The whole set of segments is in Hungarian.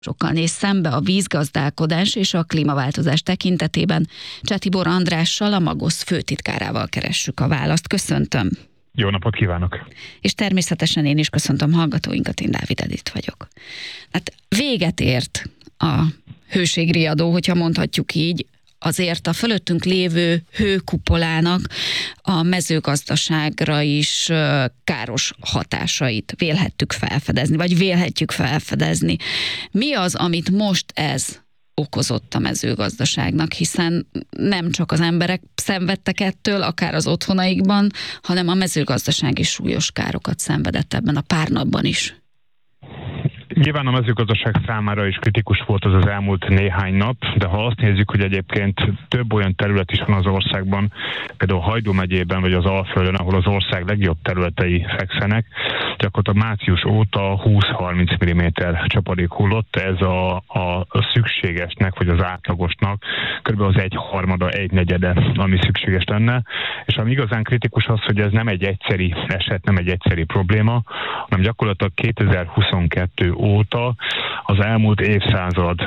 Sokkal néz szembe a vízgazdálkodás és a klímaváltozás tekintetében. Cseh Tibor Andrással, a Magosz főtitkárával keressük a választ. Köszöntöm! Jó napot kívánok! És természetesen én is köszöntöm hallgatóinkat, én Dávid Edith vagyok. Hát véget ért a hőségriadó, hogyha mondhatjuk így, azért a fölöttünk lévő hőkupolának a mezőgazdaságra is káros hatásait vélhetjük felfedezni. Mi az, amit most ez okozott a mezőgazdaságnak, hiszen nem csak az emberek szenvedtek ettől, akár az otthonaikban, hanem a mezőgazdaság is súlyos károkat szenvedett ebben a pár napban is. Nyilván a mezőgazdaság számára is kritikus volt az elmúlt néhány nap, de ha azt nézzük, hogy egyébként több olyan terület is van az országban, például Hajdú megyében vagy az Alföldön, ahol az ország legjobb területei fekszenek, gyakorlatilag március óta 20-30 mm csapadék hullott, ez a szükségesnek vagy az átlagosnak kb. Az 1/3, 1/4, ami szükséges lenne, és ami igazán kritikus az, hogy ez nem egy egyszeri eset, nem egy egyszeri probléma, hanem gyakorlatilag 2022 óta az elmúlt évszázad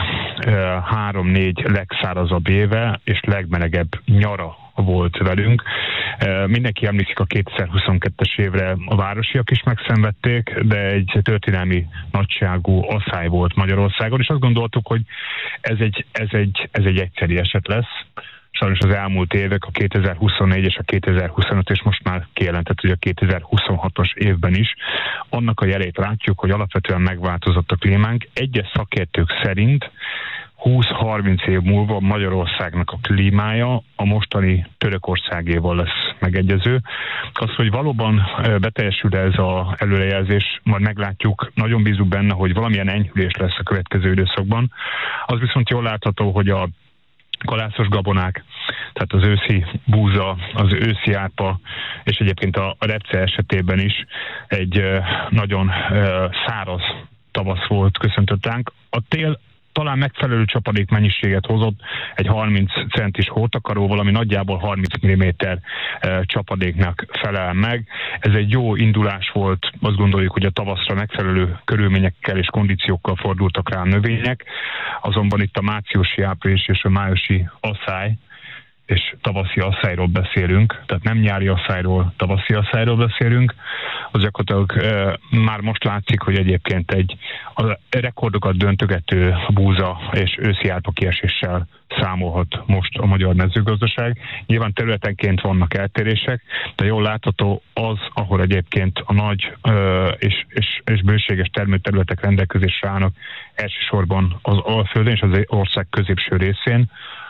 3-4 legszárazabb éve és legmelegebb nyara volt velünk. Mindenki emlékszik a 2022-es évre, a városiak is megszenvedték, de egy történelmi nagyságú asszály volt Magyarországon, és azt gondoltuk, hogy ez egy egyszeri eset lesz. Sajnos az elmúlt évek, a 2024 és a 2025, és most már kijelentett, hogy a 2026-os évben is, annak a jelét látjuk, hogy alapvetően megváltozott a klímánk. Egyes szakértők szerint 20-30 év múlva Magyarországnak a klímája a mostani Törökországéval lesz megegyező. Az, hogy valóban beteljesül ez az előrejelzés, majd meglátjuk, nagyon bízunk benne, hogy valamilyen enyhülés lesz a következő időszakban. Az viszont jól látható, hogy a kalászos gabonák, tehát az őszi búza, az őszi árpa, és egyébként a repce esetében is egy nagyon száraz tavasz volt köszöntött ránk. A tél talán megfelelő csapadék mennyiséget hozott, egy 30 centis hótakaróval, ami nagyjából 30 mm csapadéknak felel meg. Ez egy jó indulás volt, azt gondoljuk, hogy a tavaszra megfelelő körülményekkel és kondíciókkal fordultak rá a növények, azonban itt a márciusi, április és a májusi asszály, és tavaszi asszályról beszélünk, tehát nem nyári asszályról, tavaszi asszályról beszélünk, az gyakorlatilag már most látszik, hogy egyébként a rekordokat döntögető búza és őszi árpa kieséssel számolhat most a magyar mezőgazdaság. Nyilván területenként vannak eltérések, de jól látható az, ahol egyébként a nagy és bőséges termőterületek rendelkezésre állnak, elsősorban az Alföldön és az ország középső részén,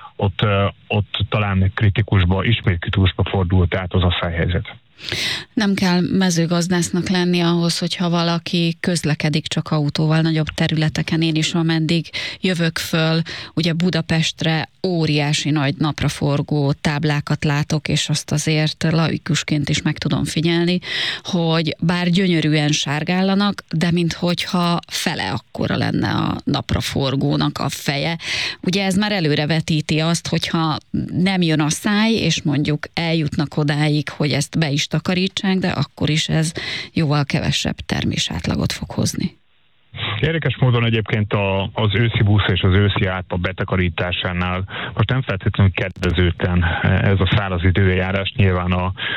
ott talán ismét kritikusba fordult át az asszályhelyzet. Nem kell mezőgazdásznak lenni ahhoz, hogyha valaki közlekedik csak autóval nagyobb területeken. Én is ameddig jövök föl, ugye Budapestre óriási nagy napraforgó táblákat látok, és azt azért laikusként is meg tudom figyelni, hogy bár gyönyörűen sárgállanak, de minthogyha fele akkora lenne a napraforgónak a feje. Ugye ez már előrevetíti azt, hogyha nem jön a száj, és mondjuk eljutnak odáig, hogy ezt be is takarítsák, de akkor is ez jóval kevesebb termésátlagot fog hozni. Érdekes módon egyébként az őszi búza és az őszi árpa betakarításánál most nem feltétlenül kedvezőtlen ez a száraz időjárás. Nyilván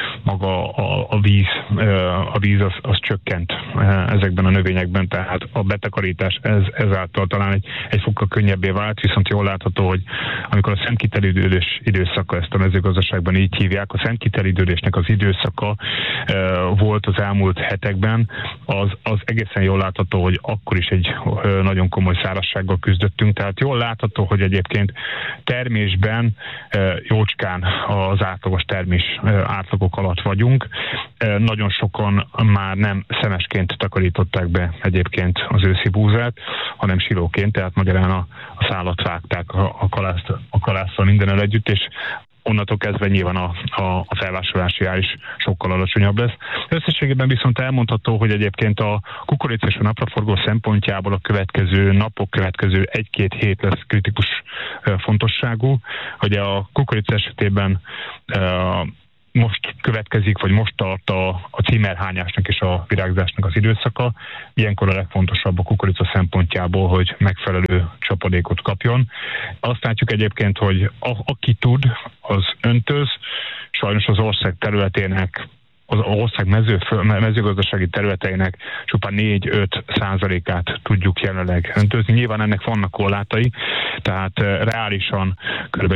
a víz az csökkent ezekben a növényekben, tehát a betakarítás ezáltal talán egy fokkal könnyebbé vált, viszont jól látható, hogy amikor a szentkitelidődés időszaka, ezt a mezőgazdaságban így hívják, a szentkitelidődésnek az időszaka volt az elmúlt hetekben, az egészen jól látható, hogy akkor is egy nagyon komoly szárazsággal küzdöttünk, tehát jól látható, hogy egyébként termésben jócskán az átlagos termés átlagok alatt vagyunk. Nagyon sokan már nem szemesként takarították be egyébként az őszi búzát, hanem silóként, tehát magyarán a szálat vágták a kalásszal mindennel együtt, és onnantól kezdve nyilván a felvásárlási ár is sokkal alacsonyabb lesz. Összességében viszont elmondható, hogy egyébként a kukorica és a napraforgó szempontjából a következő napok, következő 1-2 hét lesz kritikus fontosságú. Ugye a kukorica esetében most következik, vagy most tart a címerhányásnak és a virágzásnak az időszaka. Ilyenkor a legfontosabb a kukorica szempontjából, hogy megfelelő csapadékot kapjon. Azt látjuk egyébként, hogy aki tud, az öntöz. Sajnos az ország területének, az ország mezőgazdasági területeinek csupán 4-5%-át tudjuk jelenleg öntözni. Nyilván ennek vannak korlátai, tehát reálisan kb.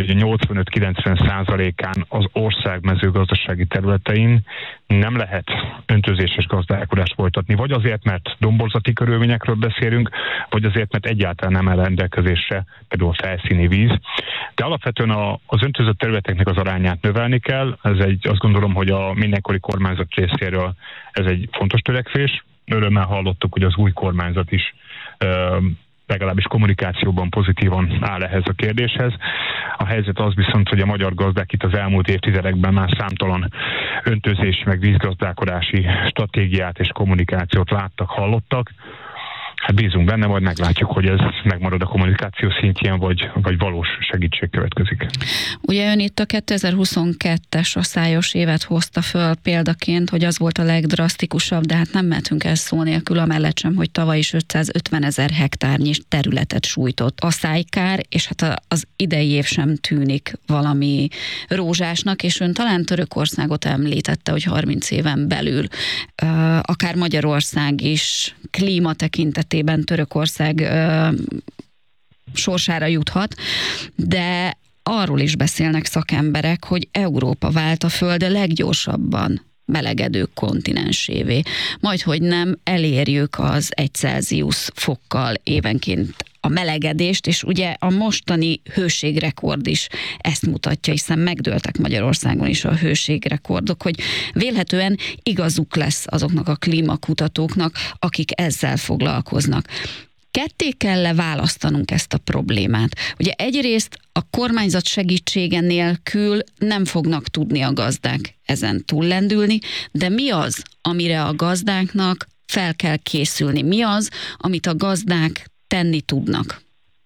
85-90%-án az ország mezőgazdasági területein nem lehet öntözéses gazdálkodást folytatni. Vagy azért, mert domborzati körülményekről beszélünk, vagy azért, mert egyáltalán nem áll rendelkezésre például felszíni víz. De alapvetően az öntözött területeknek az arányát növelni kell. Azt gondolom, hogy a mindenkori kormányzat részéről ez egy fontos törekvés. Örömmel hallottuk, hogy az új kormányzat is legalábbis kommunikációban pozitívan áll ehhez a kérdéshez. A helyzet az viszont, hogy a magyar gazdák itt az elmúlt évtizedekben már számtalan öntözési meg vízgazdálkodási stratégiát és kommunikációt láttak, hallottak. Hát bízunk benne, majd meglátjuk, hogy ez megmarad a kommunikáció szintjén, vagy valós segítség következik. Ugye ön itt a 2022-es asszályos évet hozta föl példaként, hogy az volt a legdrasztikusabb, de hát nem mehetünk el szó nélkül amellett sem, hogy tavaly is 550 000 hektárnyi területet sújtott asszálykár, és hát az idei év sem tűnik valami rózsásnak, és ön talán Törökországot említette, hogy 30 éven belül akár Magyarország is klíma tekintetében Törökország sorsára juthat, de arról is beszélnek szakemberek, hogy Európa vált a Föld leggyorsabban melegedő kontinensévé. Majdhogy nem elérjük az 1 Celsius fokkal évenként a melegedést, és ugye a mostani hőségrekord is ezt mutatja, hiszen megdőltek Magyarországon is a hőségrekordok, hogy vélhetően igazuk lesz azoknak a klímakutatóknak, akik ezzel foglalkoznak. Ketté kell választanunk ezt a problémát. Ugye egyrészt a kormányzat segítsége nélkül nem fognak tudni a gazdák ezen túllendülni, de mi az, amire a gazdáknak fel kell készülni? Mi az, amit a gazdák tenni tudnak?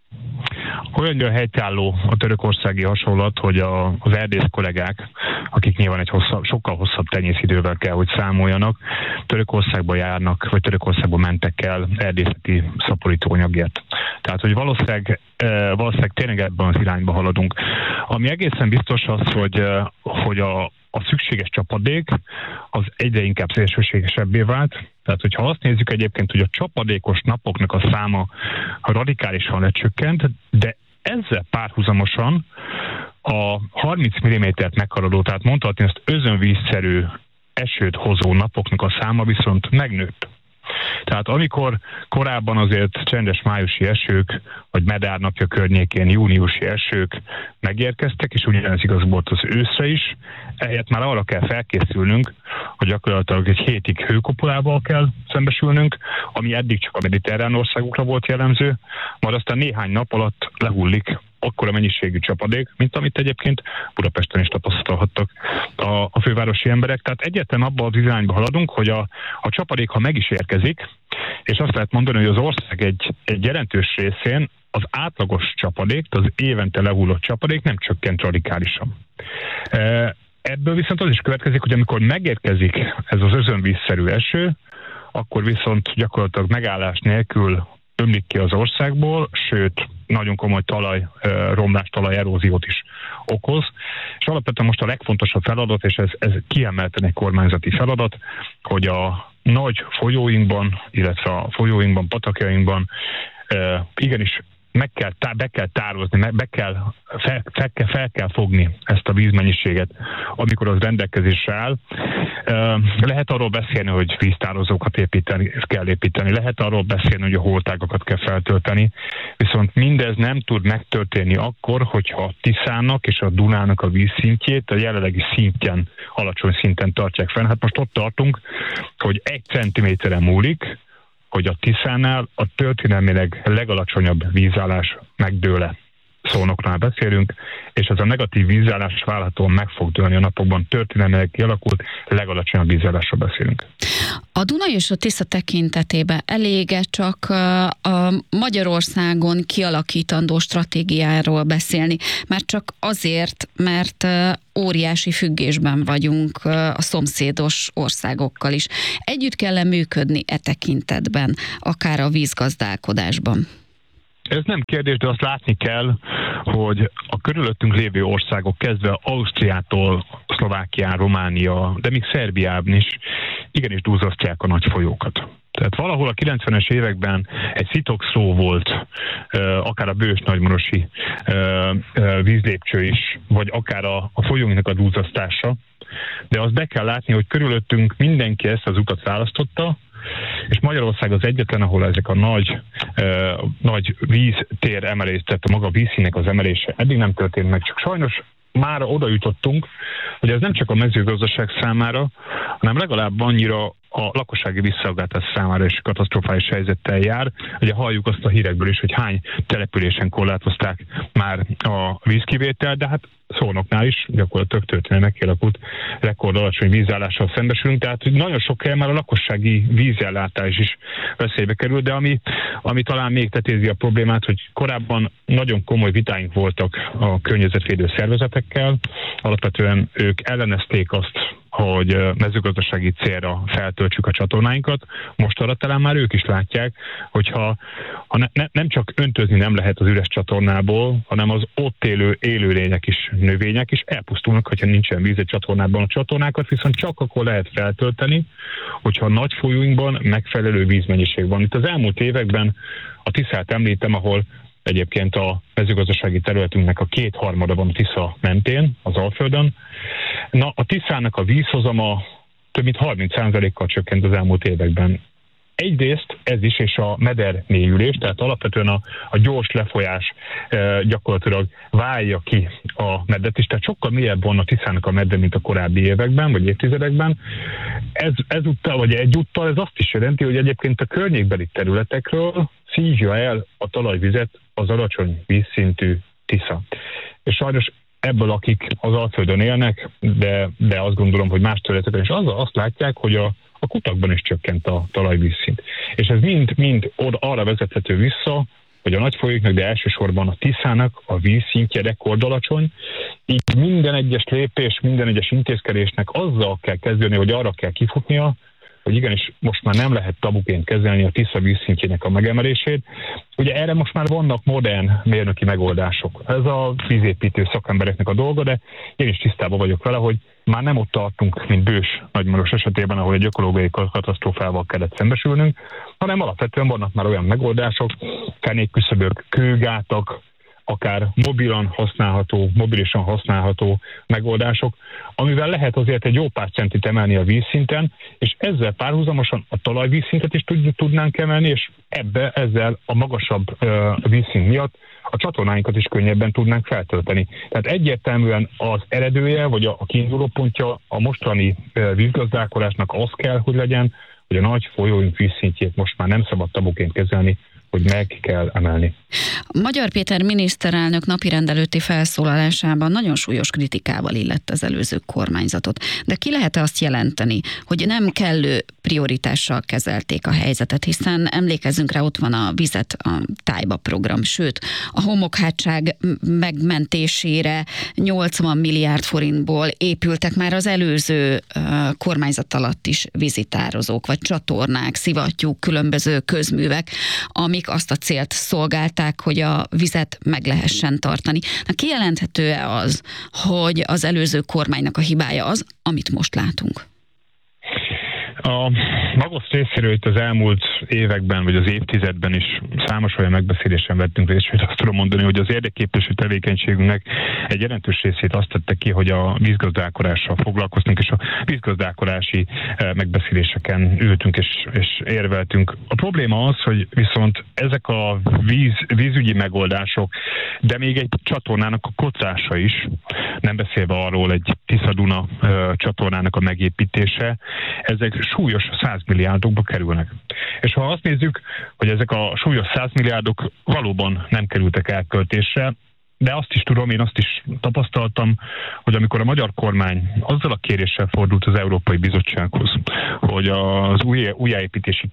Olyan helytálló a törökországi hasonlat, hogy az erdész kollégák, akik nyilván egy sokkal hosszabb tenyészidővel kell, hogy számoljanak, Törökországba járnak, vagy Törökországba mentek el erdészeti szaporítóanyagért. Tehát, hogy valószínűleg tényleg ebben az irányba haladunk. Ami egészen biztos az, hogy a szükséges csapadék az egyre inkább szélsőségesebbé vált. Tehát, hogyha azt nézzük egyébként, hogy a csapadékos napoknak a száma radikálisan lecsökkent, de ezzel párhuzamosan a 30 mm-t meghaladó, tehát mondhatni ezt özönvízszerű esőt hozó napoknak a száma viszont megnőtt. Tehát amikor korábban azért csendes májusi esők, vagy Medár napja környékén júniusi esők megérkeztek, és ugyanez igaz volt az őszre is, ehelyett már arra kell felkészülnünk, hogy gyakorlatilag egy hétig hőkopolával kell szembesülnünk, ami eddig csak a mediterrán országokra volt jellemző, majd aztán néhány nap alatt lehullik akkora mennyiségű csapadék, mint amit egyébként Budapesten is tapasztalhattak a fővárosi emberek. Tehát egyáltalán abban az irányba haladunk, hogy a csapadék, ha meg is érkezik, és azt lehet mondani, hogy az ország egy jelentős részén az átlagos csapadék, az évente lehullott csapadék nem csökkent radikálisan. Ebből viszont az is következik, hogy amikor megérkezik ez az özönvízszerű eső, akkor viszont gyakorlatilag megállás nélkül ömlik ki az országból, sőt, nagyon komoly talajromlást, talajeróziót is okoz. És alapvetően most a legfontosabb feladat, és ez kiemelten egy kormányzati feladat, hogy a nagy folyóinkban, illetve a folyóinkban, patakjainkban igenis be kell tározni, fel kell fogni ezt a vízmennyiséget, amikor az rendelkezésre áll. Lehet arról beszélni, hogy víztározókat kell építeni, lehet arról beszélni, hogy a holtágakat kell feltölteni, viszont mindez nem tud megtörténni akkor, hogyha a Tiszának és a Dunának a vízszintjét a jelenlegi szintjen, alacsony szinten tartják fenn. Hát most ott tartunk, hogy 1 centiméteren múlik, hogy a Tiszánál a történelmileg legalacsonyabb vízállás megdől-e. Szónoknál beszélünk, és ez a negatív vízállás várhatóan meg fog dőlni a napokban, történelmileg kialakult legalacsonyabb vízállásról beszélünk. A Duna és a Tisza tekintetében elége csak a Magyarországon kialakítandó stratégiáról beszélni, már csak azért, mert óriási függésben vagyunk a szomszédos országokkal is. Együtt kell működni e tekintetben, akár a vízgazdálkodásban? Ez nem kérdés, de azt látni kell, hogy a körülöttünk lévő országok kezdve Ausztriától, Szlovákián, Románia, de még Szerbiában is igenis duzzasztják a nagy folyókat. Tehát valahol a 90-es években egy szitokszó volt, akár a Bős nagymorosi vízlépcső is, vagy akár a folyóinknak a duzzasztása, de azt be kell látni, hogy körülöttünk mindenki ezt az utat választotta, és Magyarország az egyetlen, ahol ezek a nagy víztér emelés, tehát a maga vízszínnek az emelése eddig nem történt meg, csak sajnos már oda jutottunk, hogy ez nem csak a mezőgazdaság számára, hanem legalább annyira a lakossági visszaigazítás számára is katasztrofális helyzettel jár. Ugye halljuk azt a hírekből is, hogy hány településen korlátozták már a vízkivétel, de hát Szolnoknál is gyakorlatilag történelmi kialakult rekord alacsony vízállással szembesülünk, tehát nagyon sok helyen már a lakossági vízellátás is veszélybe kerül, de ami talán még tetézi a problémát, hogy korábban nagyon komoly vitáink voltak a környezetvédő szervezetekkel, alapvetően ők ellenezték azt, hogy mezőgazdasági célra feltöltsük a csatornáinkat. Most arra talán már ők is látják, hogyha nem csak öntözni nem lehet az üres csatornából, hanem az ott élő élőlények is, növények is elpusztulnak, hogyha nincsen víz egy csatornában. A csatornákat viszont csak akkor lehet feltölteni, hogyha a nagy folyóinkban megfelelő vízmennyiség van. Itt az elmúlt években a Tiszát említem, ahol egyébként a mezőgazdasági területünknek a 2/3 van a Tisza mentén, az Alföldön. Na, a Tiszának a vízhozama több mint 30%-kal csökkent az elmúlt években. Egyrészt ez is, és a meder mélyülés, tehát alapvetően a gyors lefolyás gyakorlatilag válja ki a medet is, tehát sokkal mélyebb van a Tiszának a medre, mint a korábbi években, vagy évtizedekben. Ezúttal, vagy egyúttal ez azt is jelenti, hogy egyébként a környékbeli területekről szívja el a talajvizet az alacsony vízszintű Tisza. És sajnos ebből akik az Alföldön élnek, de azt gondolom, hogy más területeken is azt látják, hogy a kutakban is csökkent a talajvízszint. És ez mind arra vezethető vissza, hogy a nagy folyóknak, de elsősorban a Tiszának a vízszintje rekordalacsony, így minden egyes lépés, minden egyes intézkedésnek azzal kell kezdeni, hogy arra kell kifutnia, hogy igenis most már nem lehet tabuként kezelni a Tisza vízszintjének a megemelését. Ugye erre most már vannak modern mérnöki megoldások. Ez a vízépítő szakembereknek a dolga, de én is tisztában vagyok vele, hogy már nem ott tartunk, mint Bős nagymaros esetében, ahol egy ökológiai katasztrófával kellett szembesülnünk, hanem alapvetően vannak már olyan megoldások, kerékküszöbök, kőgátak, akár mobilisan használható megoldások, amivel lehet azért egy jó pár centit emelni a vízszinten, és ezzel párhuzamosan a talajvízszintet is tudnánk emelni, és ezzel a magasabb vízszint miatt a csatornáinkat is könnyebben tudnánk feltölteni. Tehát egyértelműen az eredője, vagy a kiinduló pontja a mostani vízgazdálkodásnak az kell, hogy legyen, hogy a nagy folyóink vízszintjét most már nem szabad tabuként kezelni, hogy meg kell emelni. Magyar Péter miniszterelnök napirendelőtti felszólalásában nagyon súlyos kritikával illett az előző kormányzatot. De ki lehet azt jelenteni, hogy nem kellő prioritással kezelték a helyzetet, hiszen emlékezzünk rá, ott van a Vizet a tájba program, sőt, a homokhátság megmentésére 80 milliárd forintból épültek már az előző kormányzat alatt is vízitározók, vagy csatornák, szivattyúk, különböző közművek, amik azt a célt szolgálták, hogy a vizet meg lehessen tartani. Na, kijelenthető-e az, hogy az előző kormánynak a hibája az, amit most látunk? A Magoszt részéről itt az elmúlt években, vagy az évtizedben is számos olyan megbeszélésen vettünk részt, hogy azt tudom mondani, hogy az érdekképviső tevékenységünknek egy jelentős részét azt tette ki, hogy a vízgazdálkodással foglalkoztunk, és a vízgazdálkodási megbeszéléseken ültünk és érveltünk. A probléma az, hogy viszont ezek a vízügyi megoldások, de még egy csatornának a kocása is, nem beszélve arról egy Tisza-Duna csatornának a megépítése, ezek súlyos 100 milliárdokba kerülnek. És ha azt nézzük, hogy ezek a súlyos 100 milliárdok valóban nem kerültek elköltésre, de azt is tudom, én azt is tapasztaltam, hogy amikor a magyar kormány azzal a kéréssel fordult az Európai Bizottsághoz, hogy az újjáépítési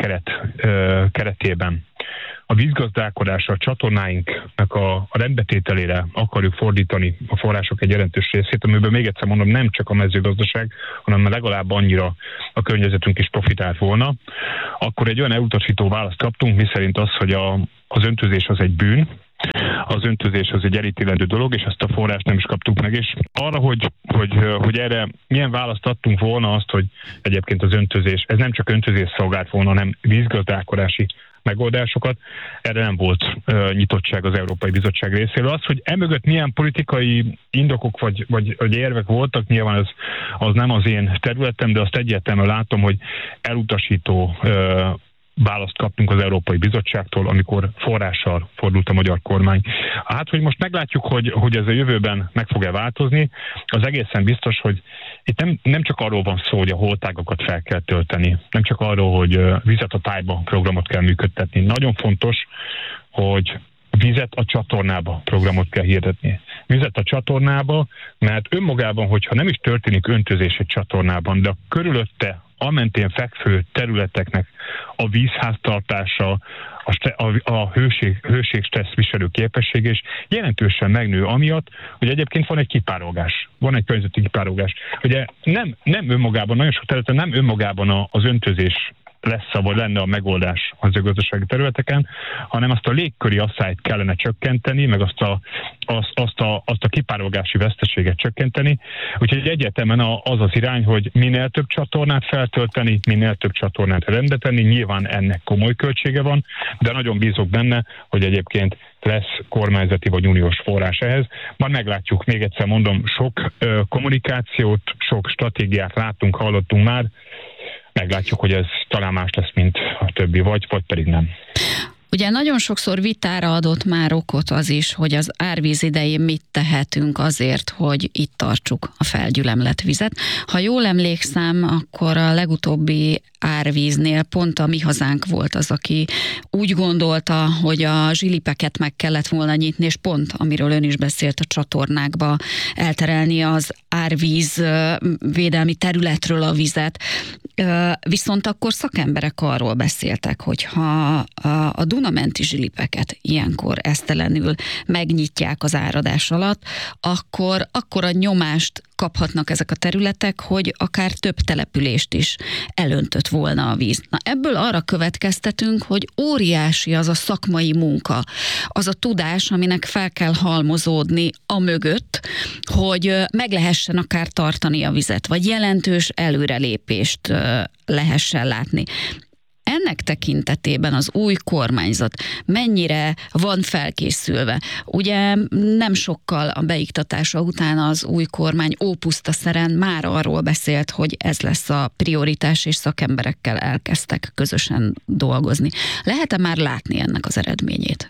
keretében a vízgazdálkodásra, a csatornáinknak a rendbetételére akarjuk fordítani a források egy jelentős részét, amiből még egyszer mondom, nem csak a mezőgazdaság, hanem legalább annyira a környezetünk is profitált volna, akkor egy olyan elutasító választ kaptunk, miszerint az, hogy az öntözés az egy bűn, az öntözés az egy elítélendő dolog, és ezt a forrást nem is kaptuk meg, és arra, hogy erre milyen választ adtunk volna, azt, hogy egyébként az öntözés, ez nem csak öntözés szolgált volna, hanem vízgazdálkodási megoldásokat, erre nem volt nyitottság az Európai Bizottság részéről. Az, hogy emögött milyen politikai indokok vagy érvek voltak, nyilván az nem az én területem, de azt egyértelműen látom, hogy elutasító választ kaptunk az Európai Bizottságtól, amikor forrással fordult a magyar kormány. Hát, hogy most meglátjuk, hogy ez a jövőben meg fog-e változni, az egészen biztos, hogy itt nem csak arról van szó, hogy a holtágakat fel kell tölteni, nem csak arról, hogy vizet a tájba programot kell működtetni. Nagyon fontos, hogy vizet a csatornába programot kell hirdetni. Vizet a csatornába, mert önmagában, hogyha nem is történik öntözés egy csatornában, de a körülötte a mentén fekvő területeknek a vízháztartása, a hőségstressz viselő képessége is jelentősen megnő amiatt, hogy egyébként van egy kipárolgás, van egy környezeti kipárolgás. Ugye nem önmagában, nagyon sok területen nem önmagában az öntözés lesz, vagy lenne a megoldás az gazdasági területeken, hanem azt a légköri asszályt kellene csökkenteni, meg azt a kipárolgási veszteséget csökkenteni. Úgyhogy egyértelműen az az irány, hogy minél több csatornát feltölteni, minél több csatornát rendbe tenni, nyilván ennek komoly költsége van, de nagyon bízok benne, hogy egyébként lesz kormányzati vagy uniós forrás ehhez. Majd meglátjuk, még egyszer mondom, sok kommunikációt, sok stratégiát láttunk, hallottunk már, meglátjuk, hogy ez talán más lesz, mint a többi, vagy pedig nem. Ugye nagyon sokszor vitára adott már okot az is, hogy az árvíz idején mit tehetünk azért, hogy itt tartsuk a felgyülemlett vizet. Ha jól emlékszem, akkor a legutóbbi árvíznél pont a Mi Hazánk volt az, aki úgy gondolta, hogy a zsilipeket meg kellett volna nyitni, és pont, amiről ön is beszélt, a csatornákba elterelni az árvíz védelmi területről a vizet. Viszont akkor szakemberek arról beszéltek, hogy ha a Duna-menti zsilipeket ilyenkor esztelenül megnyitják az áradás alatt, akkor a nyomást kaphatnak ezek a területek, hogy akár több települést is elöntött volna a víz. Na, ebből arra következtetünk, hogy óriási az a szakmai munka, az a tudás, aminek fel kell halmozódni a mögött, hogy meg lehessen akár tartani a vizet, vagy jelentős előrelépést lehessen látni. Ennek tekintetében az új kormányzat mennyire van felkészülve? Ugye nem sokkal a beiktatása után az új kormány ópusztaszeren már arról beszélt, hogy ez lesz a prioritás, és szakemberekkel elkezdtek közösen dolgozni. Lehet-e már látni ennek az eredményét?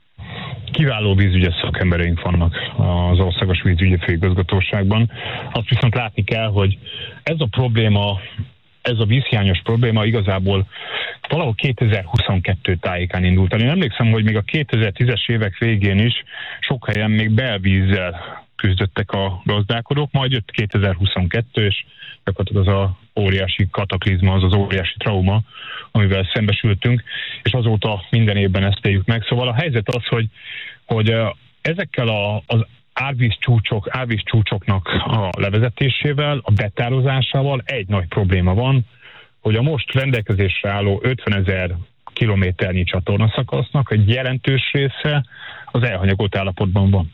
Kiváló vízügyes szakembereink vannak az Országos Vízügyi Főigazgatóságban. Azt viszont látni kell, hogy ez a probléma, ez a vízhiányos probléma igazából valahol 2022 tájékán indult. Én emlékszem, hogy még a 2010-es évek végén is sok helyen még belvízzel küzdöttek a gazdálkodók, majd jött 2022, és gyakorlatilag az a óriási kataklizma, az óriási trauma, amivel szembesültünk, és azóta minden évben ezt éljük meg. Szóval a helyzet az, hogy ezekkel az árvízcsúcsoknak a levezetésével, a betározásával egy nagy probléma van, hogy a most rendelkezésre álló 50 000 kilométernyi csatornaszakasznak egy jelentős része az elhanyagolt állapotban van.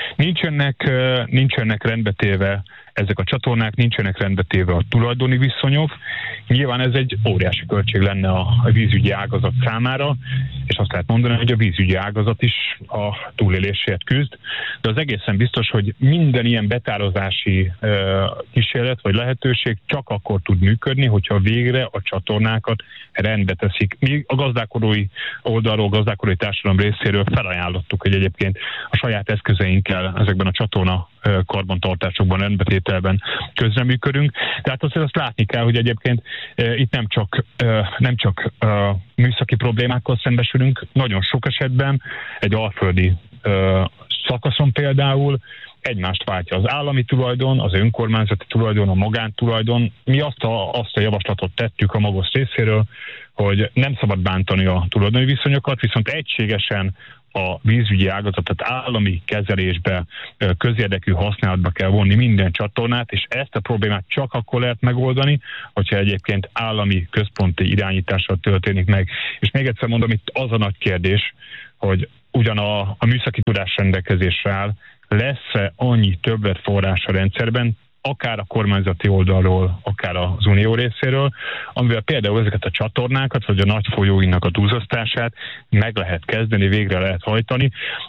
Nincsenek rendbetéve ezek a csatornák, nincsenek rendbetéve a tulajdoni viszonyok. Nyilván ez egy óriási költség lenne a vízügyi ágazat számára, és azt lehet mondani, hogy a vízügyi ágazat is a túlélésért küzd, de az egészen biztos, hogy minden ilyen betározási kísérlet vagy lehetőség csak akkor tud működni, hogyha végre a csatornákat rendbe teszik. Mi a gazdálkodói oldalról, gazdálkodói társadalom részéről felajánlottuk, hogy egyébként a saját eszközeinkkel ezekben a csatorna karbantartásokban, rendbetételben közreműködünk. Tehát azért azt látni kell, hogy egyébként itt nem csak műszaki problémákkal szembesülünk, nagyon sok esetben egy alföldi szakaszon például egymást váltja az állami tulajdon, az önkormányzati tulajdon, a magántulajdon. Mi azt a javaslatot tettük a Magos részéről, hogy nem szabad bántani a tulajdoni viszonyokat, viszont egységesen a vízügyi ágazatot állami kezelésbe, közérdekű használatba kell vonni minden csatornát, és ezt a problémát csak akkor lehet megoldani, hogyha egyébként állami központi irányítással történik meg. És még egyszer mondom, itt az a nagy kérdés, hogy ugyan a műszaki tudás rendelkezésre áll, lesz-e annyi többletforrás a rendszerben, akár a kormányzati oldalról, akár az unió részéről, amivel például ezeket a csatornákat, vagy a nagy folyóinak a duzzasztását meg lehet kezdeni, végre lehet hajtani.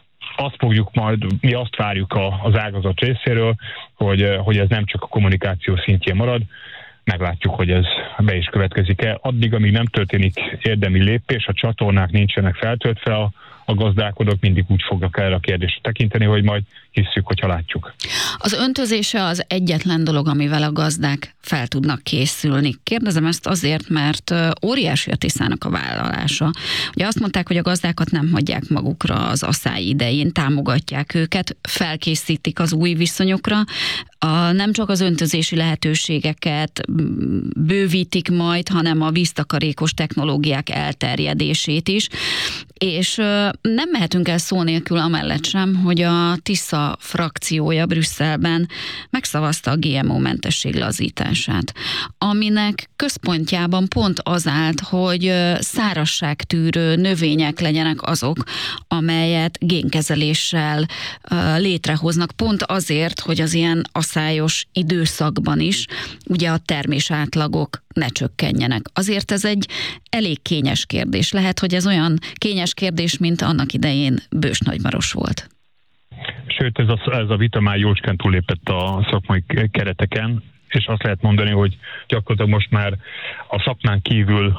Mi azt várjuk az ágazat részéről, hogy ez nem csak a kommunikáció szintjén marad, meglátjuk, hogy ez be is következik-e. Addig, amíg nem történik érdemi lépés, a csatornák nincsenek feltöltve, a gazdálkodók mindig úgy fognak erre a kérdésre tekinteni, hogy majd hisszük, hogyha látjuk. Az öntözése az egyetlen dolog, amivel a gazdák fel tudnak készülni. Kérdezem ezt azért, mert óriási a Tiszának a vállalása. Ugye azt mondták, hogy a gazdákat nem hagyják magukra az asszály idején, támogatják őket, felkészítik az új viszonyokra, nem csak az öntözési lehetőségeket bővítik majd, hanem a víztakarékos technológiák elterjedését is, és nem mehetünk el szó nélkül amellett sem, hogy a Tisza frakciója Brüsszelben megszavazta a GMO-mentesség lazítását, aminek központjában pont az állt, hogy szárazságtűrő növények legyenek azok, amelyet génkezeléssel létrehoznak, pont azért, hogy az ilyen asszályos időszakban is ugye a termésátlagok ne csökkenjenek. Azért ez egy elég kényes kérdés. Lehet, hogy ez olyan kényes kérdés, mint annak idején Bős-Nagymaros volt. Sőt, ez a vita már jócskán túllépett a szakmai kereteken, és azt lehet mondani, hogy gyakorlatilag most már a szakmán kívül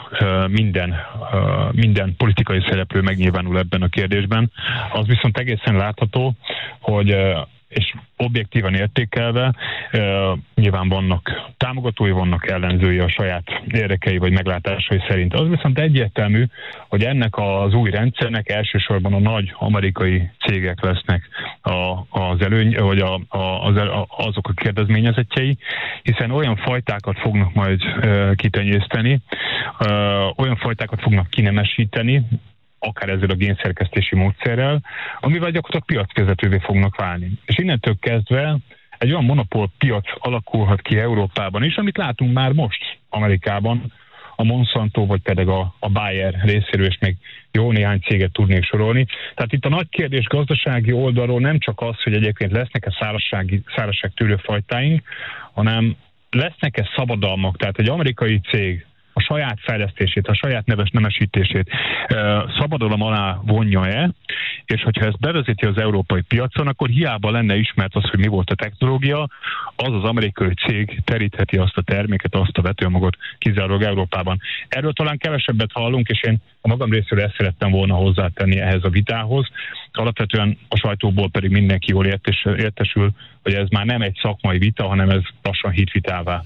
minden politikai szereplő megnyilvánul ebben a kérdésben. Az viszont egészen látható, hogy és objektívan értékelve nyilván vannak támogatói, vannak ellenzői a saját érdekei vagy meglátásai szerint. Az viszont egyértelmű, hogy ennek az új rendszernek elsősorban a nagy amerikai cégek lesznek az előny, vagy azok a kedvezményezettjei, hiszen olyan fajtákat fognak majd kitenyészteni, olyan fajtákat fognak kinemesíteni, akár ezzel a génszerkesztési módszerrel, amivel gyakorlatilag piacvezetővé fognak válni. És innentől kezdve egy olyan monopól piac alakulhat ki Európában is, amit látunk már most Amerikában, a Monsanto, vagy pedig a Bayer részéről, és még jó néhány céget tudnék sorolni. Tehát itt a nagy kérdés gazdasági oldalról nem csak az, hogy egyébként lesznek-e szárazságtűrő fajtáink, hanem lesznek-e szabadalmak, tehát egy amerikai cég a saját fejlesztését, a saját nemesítését szabadalom alá vonja-e, és hogyha ezt bevezeti az európai piacon, akkor hiába lenne ismert az, hogy mi volt a technológia, az amerikai cég terítheti azt a terméket, azt a vetőmagot kizárólag Európában. Erről talán kevesebbet hallunk, és én a magam részéről ezt szerettem volna hozzátenni ehhez a vitához. Alapvetően a sajtóból pedig mindenki jól értesül, hogy ez már nem egy szakmai vita, hanem ez lassan hitvitává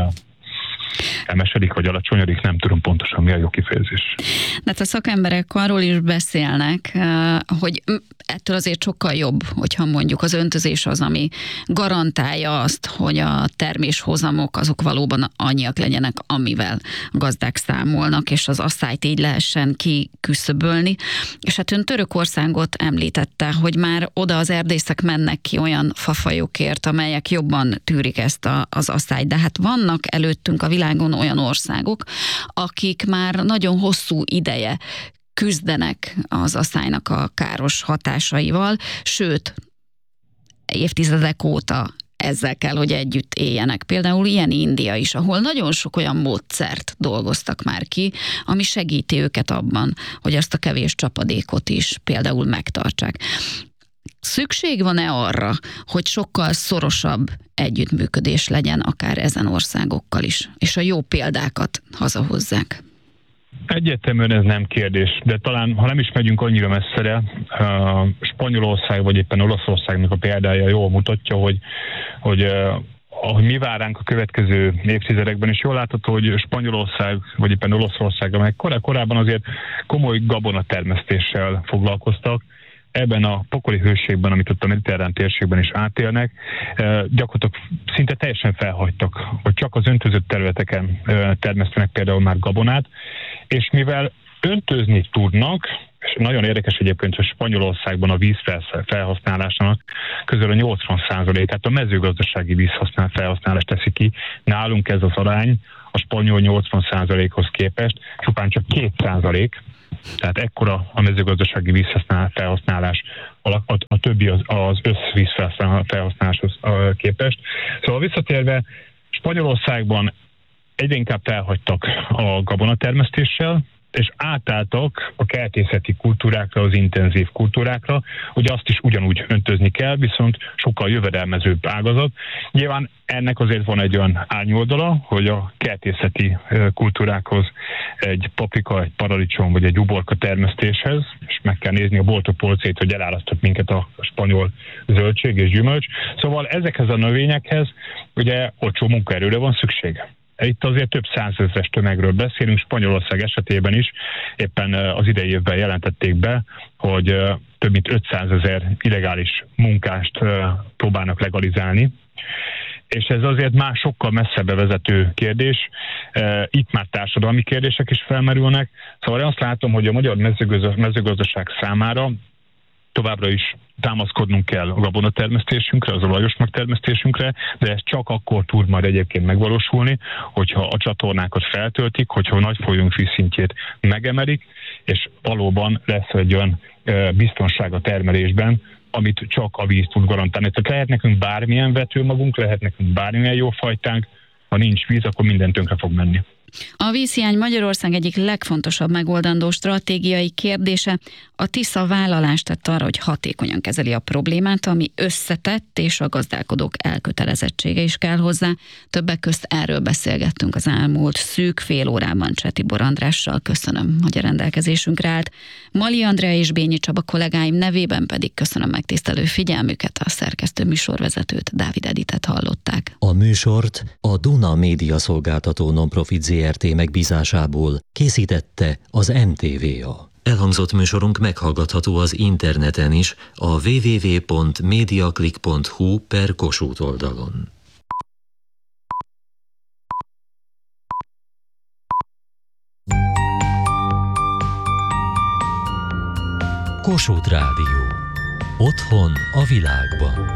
emesedik, vagy alacsonyodik, nem tudom pontosan mi a jó kifejezés. De a szakemberek arról is beszélnek, hogy ettől azért sokkal jobb, hogyha mondjuk az öntözés az, ami garantálja azt, hogy a terméshozamok azok valóban annyiak legyenek, amivel a gazdák számolnak, és az asszályt így lehessen kiküszöbölni. És hát ön Törökországot említette, hogy már oda az erdészek mennek ki olyan fafajokért, amelyek jobban tűrik ezt az asszályt. De hát vannak előttünk a világon olyan országok, akik már nagyon hosszú ideje küzdenek az asszálynak a káros hatásaival, sőt, évtizedek óta ezzel kell, hogy együtt éljenek. Például ilyen India is, ahol nagyon sok olyan módszert dolgoztak már ki, ami segíti őket abban, hogy azt a kevés csapadékot is például megtartsák. Szükség van-e arra, hogy sokkal szorosabb együttműködés legyen akár ezen országokkal is, és a jó példákat hazahozzák? Egyértelműen ez nem kérdés, de talán, ha nem is megyünk annyira messzere, Spanyolország vagy éppen Olaszországnak a példája jól mutatja, hogy mi vár ránk a következő évtizedekben, és jól látható, hogy Spanyolország vagy éppen Olaszország, amelyek korábban azért komoly gabonatermesztéssel foglalkoztak, ebben a pokoli hőségben, amit ott a mediterrán térségben is átélnek, gyakorlatilag szinte teljesen felhagytak, hogy csak az öntözött területeken termesztenek például már gabonát, és mivel öntözni tudnak, és nagyon érdekes egyébként, hogy Spanyolországban a vízfelhasználásnak közel a 80%-át a mezőgazdasági vízfelhasználást teszi ki. Nálunk ez az arány a spanyol 80%-hoz képest csupán csak 2%, tehát ekkora a mezőgazdasági vízfelhasználás, a többi az összvízfelhasználáshoz képest. Szóval visszatérve, Spanyolországban egyre inkább felhagytak a gabonatermesztéssel, és átálltak a kertészeti kultúrákra, az intenzív kultúrákra, hogy azt is ugyanúgy öntözni kell, viszont sokkal jövedelmezőbb ágazat. Nyilván ennek azért van egy olyan árnyoldala, hogy a kertészeti kultúrákhoz egy paprika, egy paradicsom vagy egy uborka termesztéshez, és meg kell nézni a boltok polcét, hogy elárasztott minket a spanyol zöldség és gyümölcs. Szóval ezekhez a növényekhez ugye olcsó munkaerőre van szüksége. Itt azért több százezres tömegről beszélünk, Spanyolország esetében is éppen az idei évben jelentették be, hogy több mint 500 000 illegális munkást próbálnak legalizálni. És ez azért már sokkal messzebbre vezető kérdés. Itt már társadalmi kérdések is felmerülnek. Szóval én azt látom, hogy a magyar mezőgazdaság számára továbbra is támaszkodnunk kell a gabonatermesztésünkre, az olajos megtermesztésünkre, de ez csak akkor tud majd egyébként megvalósulni, hogyha a csatornákat feltöltik, hogyha a nagy folyónk vízszintjét megemelik, és valóban lesz egy olyan biztonság a termelésben, amit csak a víz tud garantálni. Tehát lehet nekünk bármilyen vetőmagunk, lehet nekünk bármilyen jó fajtánk, ha nincs víz, akkor minden tönkre fog menni. A vízhiány Magyarország egyik legfontosabb megoldandó stratégiai kérdése. A Tisza vállalást tett arra, hogy hatékonyan kezeli a problémát, ami összetett, és a gazdálkodók elkötelezettsége is kell hozzá. Többek közt erről beszélgettünk az elmúlt szűk fél órában Csetibor Andrással. Köszönöm, hogy a rendelkezésünkre állt. Mali Andrea és Bényi Csaba kollégáim nevében pedig köszönöm megtisztelő figyelmüket, a szerkesztő műsorvezetőt, Dávid Editet hallották. A műsort a Duna Média Szolgáltató Nonprofit ZRT megbízásából készítette az NTVA. Elhangzott műsorunk meghallgatható az interneten is, a www.mediaclick.hu/Kossuth oldalon. Kossuth Rádió. Otthon a világban.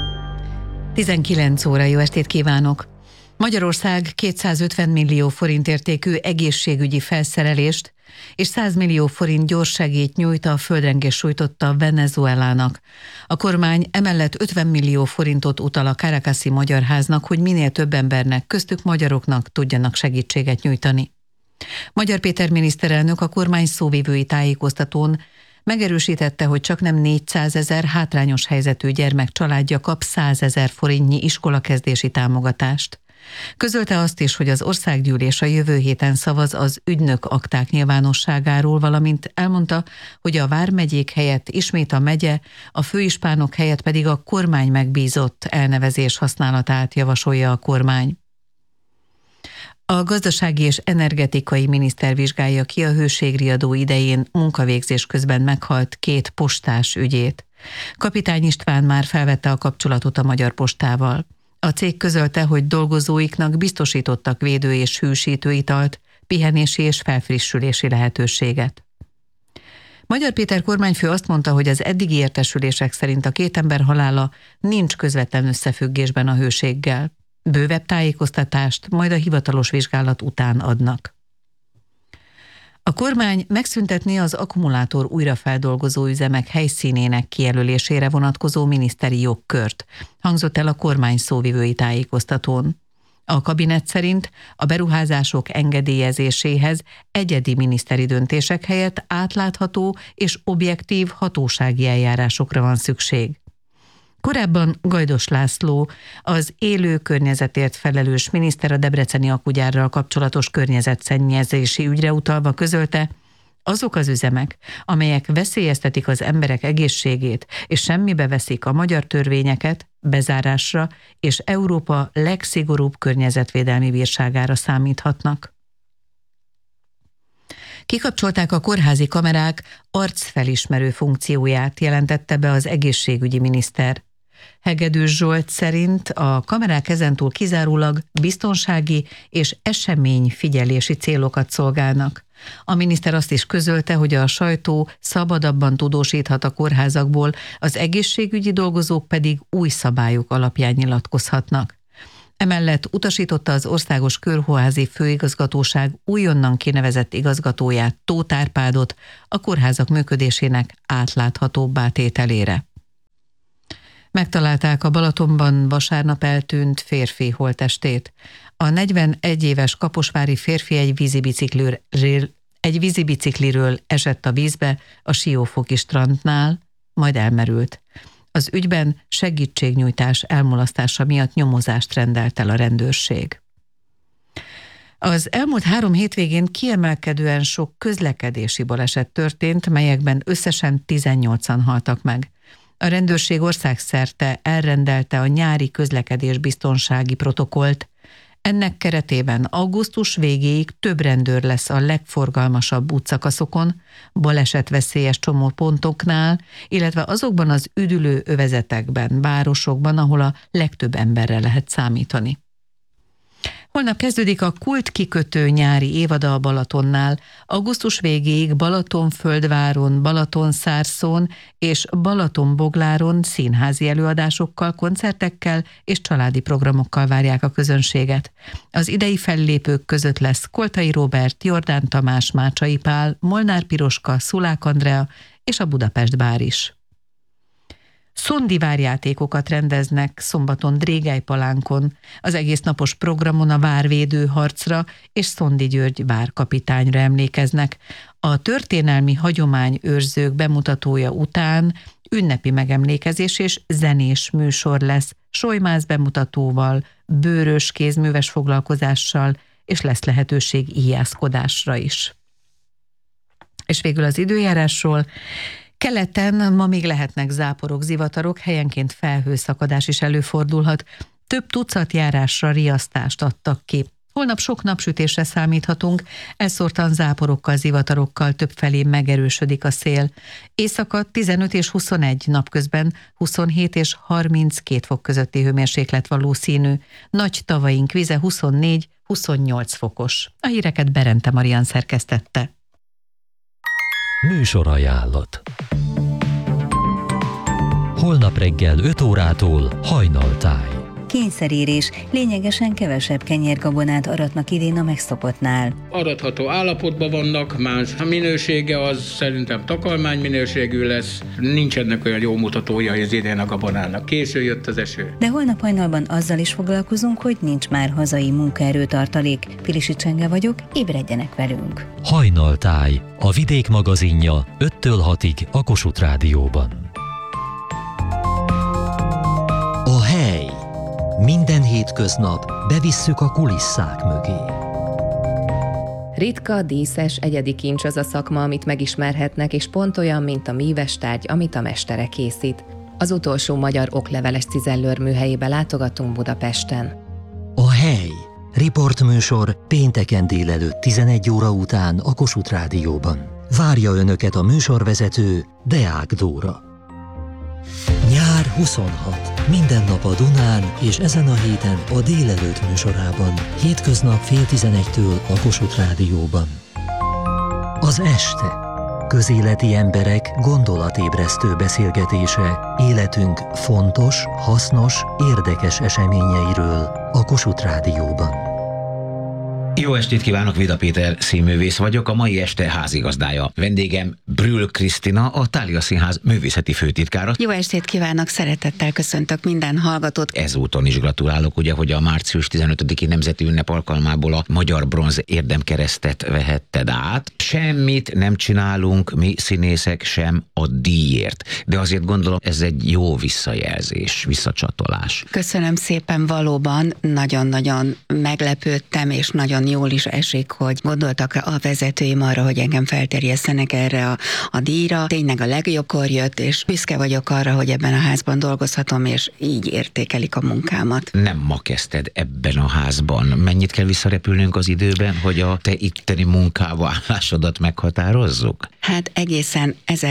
19 óra, jó estét kívánok! Magyarország 250 millió forint értékű egészségügyi felszerelést és 100 millió forint gyorssegélyt nyújt a földrengés sújtotta Venezuelának. A kormány emellett 50 millió forintot utal a Caracasi Magyar Háznak, hogy minél több embernek, köztük magyaroknak tudjanak segítséget nyújtani. Magyar Péter miniszterelnök a kormány szóvivői tájékoztatón megerősítette, hogy csaknem 400 000 hátrányos helyzetű gyermek családja kap 100 000 forintnyi iskolakezdési támogatást. Közölte azt is, hogy az országgyűlés a jövő héten szavaz az ügynök akták nyilvánosságáról, valamint elmondta, hogy a vármegyék helyett ismét a megye, a főispánok helyett pedig a kormány megbízott elnevezés használatát javasolja a kormány. A gazdasági és energetikai miniszter vizsgálja ki a hőségriadó idején munkavégzés közben meghalt 2 postás ügyét. Kapitány István már felvette a kapcsolatot a Magyar Postával. A cég közölte, hogy dolgozóiknak biztosítottak védő és hűsítő italt, pihenési és felfrissülési lehetőséget. Magyar Péter kormányfő azt mondta, hogy az eddigi értesülések szerint a 2 ember halála nincs közvetlen összefüggésben a hőséggel. Bővebb tájékoztatást majd a hivatalos vizsgálat után adnak. A kormány megszüntetné az akkumulátor újrafeldolgozó üzemek helyszínének kijelölésére vonatkozó miniszteri jogkört, hangzott el a kormány szóvivői tájékoztatón. A kabinet szerint a beruházások engedélyezéséhez egyedi miniszteri döntések helyett átlátható és objektív hatósági eljárásokra van szükség. Korábban Gajdos László, az élő környezetért felelős miniszter a debreceni akkugyárral kapcsolatos környezetszennyezési ügyre utalva közölte, azok az üzemek, amelyek veszélyeztetik az emberek egészségét és semmibe veszik a magyar törvényeket, bezárásra és Európa legszigorúbb környezetvédelmi bírságára számíthatnak. Kikapcsolták a kórházi kamerák arcfelismerő funkcióját, jelentette be az egészségügyi miniszter. Hegedűs Zsolt szerint a kamerák ezentúl kizárólag biztonsági és eseményfigyelési célokat szolgálnak. A miniszter azt is közölte, hogy a sajtó szabadabban tudósíthat a kórházakból, az egészségügyi dolgozók pedig új szabályok alapján nyilatkozhatnak. Emellett utasította az Országos Kórházi Főigazgatóság újonnan kinevezett igazgatóját, Tóth Árpádot a kórházak működésének átláthatóbbá tételére. Megtalálták a Balatonban vasárnap eltűnt férfi holttestét. A 41 éves kaposvári férfi egy vízibicikliről esett a vízbe a Siófoki strandnál, majd elmerült. Az ügyben segítségnyújtás elmulasztása miatt nyomozást rendelt el a rendőrség. Az elmúlt 3 hétvégén kiemelkedően sok közlekedési baleset történt, melyekben összesen 18-an haltak meg. A rendőrség országszerte elrendelte a nyári közlekedésbiztonsági protokollt. Ennek keretében augusztus végéig több rendőr lesz a legforgalmasabb útszakaszokon, balesetveszélyes csomópontoknál, illetve azokban az üdülő övezetekben, városokban, ahol a legtöbb emberre lehet számítani. Holnap kezdődik a Kult kikötő nyári évada a Balatonnál. Augusztus végéig Balatonföldváron, Balatonszárszón és Balatonbogláron színházi előadásokkal, koncertekkel és családi programokkal várják a közönséget. Az idei fellépők között lesz Koltai Róbert, Jordán Tamás, Mácsai Pál, Molnár Piroska, Szulák Andrea és a Budapest Bár is. Szondivárjátékokat rendeznek szombaton Drégelypalánkon. Az egész napos programon a várvédő harcra és Szondi György várkapitányra emlékeznek. A történelmi hagyományőrzők bemutatója után ünnepi megemlékezés és zenés műsor lesz, solymász bemutatóval, bőrös kézműves foglalkozással, és lesz lehetőség íjászkodásra is. És végül az időjárásról. Keleten ma még lehetnek záporok, zivatarok, helyenként felhőszakadás is előfordulhat. Több tucat járásra riasztást adtak ki. Holnap sok napsütésre számíthatunk, elszórtan záporokkal, zivatarokkal, többfelé megerősödik a szél. Éjszaka 15 és 21, napközben 27 és 32 fok közötti hőmérséklet valószínű. Nagy tavaink vize 24-28 fokos. A híreket Berente Marian szerkesztette. Műsorajánlat. Holnap reggel 5 órától Hajnaltáj. Kényszerérés. Lényegesen kevesebb kenyérgabonát aratnak idén a megszokottnál. Aratható állapotban vannak, más minősége az szerintem takarmány minőségű lesz. Nincsenek olyan jó mutatója az idén a gabonának. Késő jött az eső. De holnap hajnalban azzal is foglalkozunk, hogy nincs már hazai munkaerőtartalék. Pilisi Csenge vagyok, ébredjenek velünk. Hajnaltáj, a Vidék magazinja 5-től 6-ig a Kossuth Rádióban. A hely. Minden hétköznap bevisszük a kulisszák mögé. Ritka, díszes, egyedi kincs az a szakma, amit megismerhetnek, és pont olyan, mint a míves tárgy, amit a mestere készít. Az utolsó magyar okleveles cizellőr műhelyébe látogatunk Budapesten. A hely. Riportműsor pénteken délelőtt 11 óra után a Kossuth Rádióban. Várja Önöket a műsorvezető, Deák Dóra. Nyár 26. Minden nap a Dunán, és ezen a héten a délelőtt műsorában. Hétköznap 10:30-től a Kossuth Rádióban. Az este. Közéleti emberek gondolatébresztő beszélgetése életünk fontos, hasznos, érdekes eseményeiről a Kossuth Rádióban. Jó estét kívánok, Vida Péter színművész vagyok, a mai este házigazdája. Vendégem Brühl Krisztina, a Thália Színház művészeti főtitkára. Jó estét kívánok, szeretettel köszöntök minden hallgatót. Ezúton is gratulálok, ugye, hogy a március 15-i nemzeti ünnep alkalmából a Magyar Bronz érdemkeresztet vehetted át. Semmit nem csinálunk mi színészek sem a díjért, de azért gondolom ez egy jó visszajelzés, visszacsatolás. Köszönöm szépen, valóban nagyon-nagyon meglepődtem, és nagyon nagyon jól is esik, hogy gondoltak a vezetőim arra, hogy engem felterjesztenek erre a díjra. Tényleg a legjobbkor jött, és büszke vagyok arra, hogy ebben a házban dolgozhatom, és így értékelik a munkámat. Nem ma kezdted ebben a házban. Mennyit kell visszarepülnünk az időben, hogy a te itteni munkába állásodat meghatározzuk? Hát egészen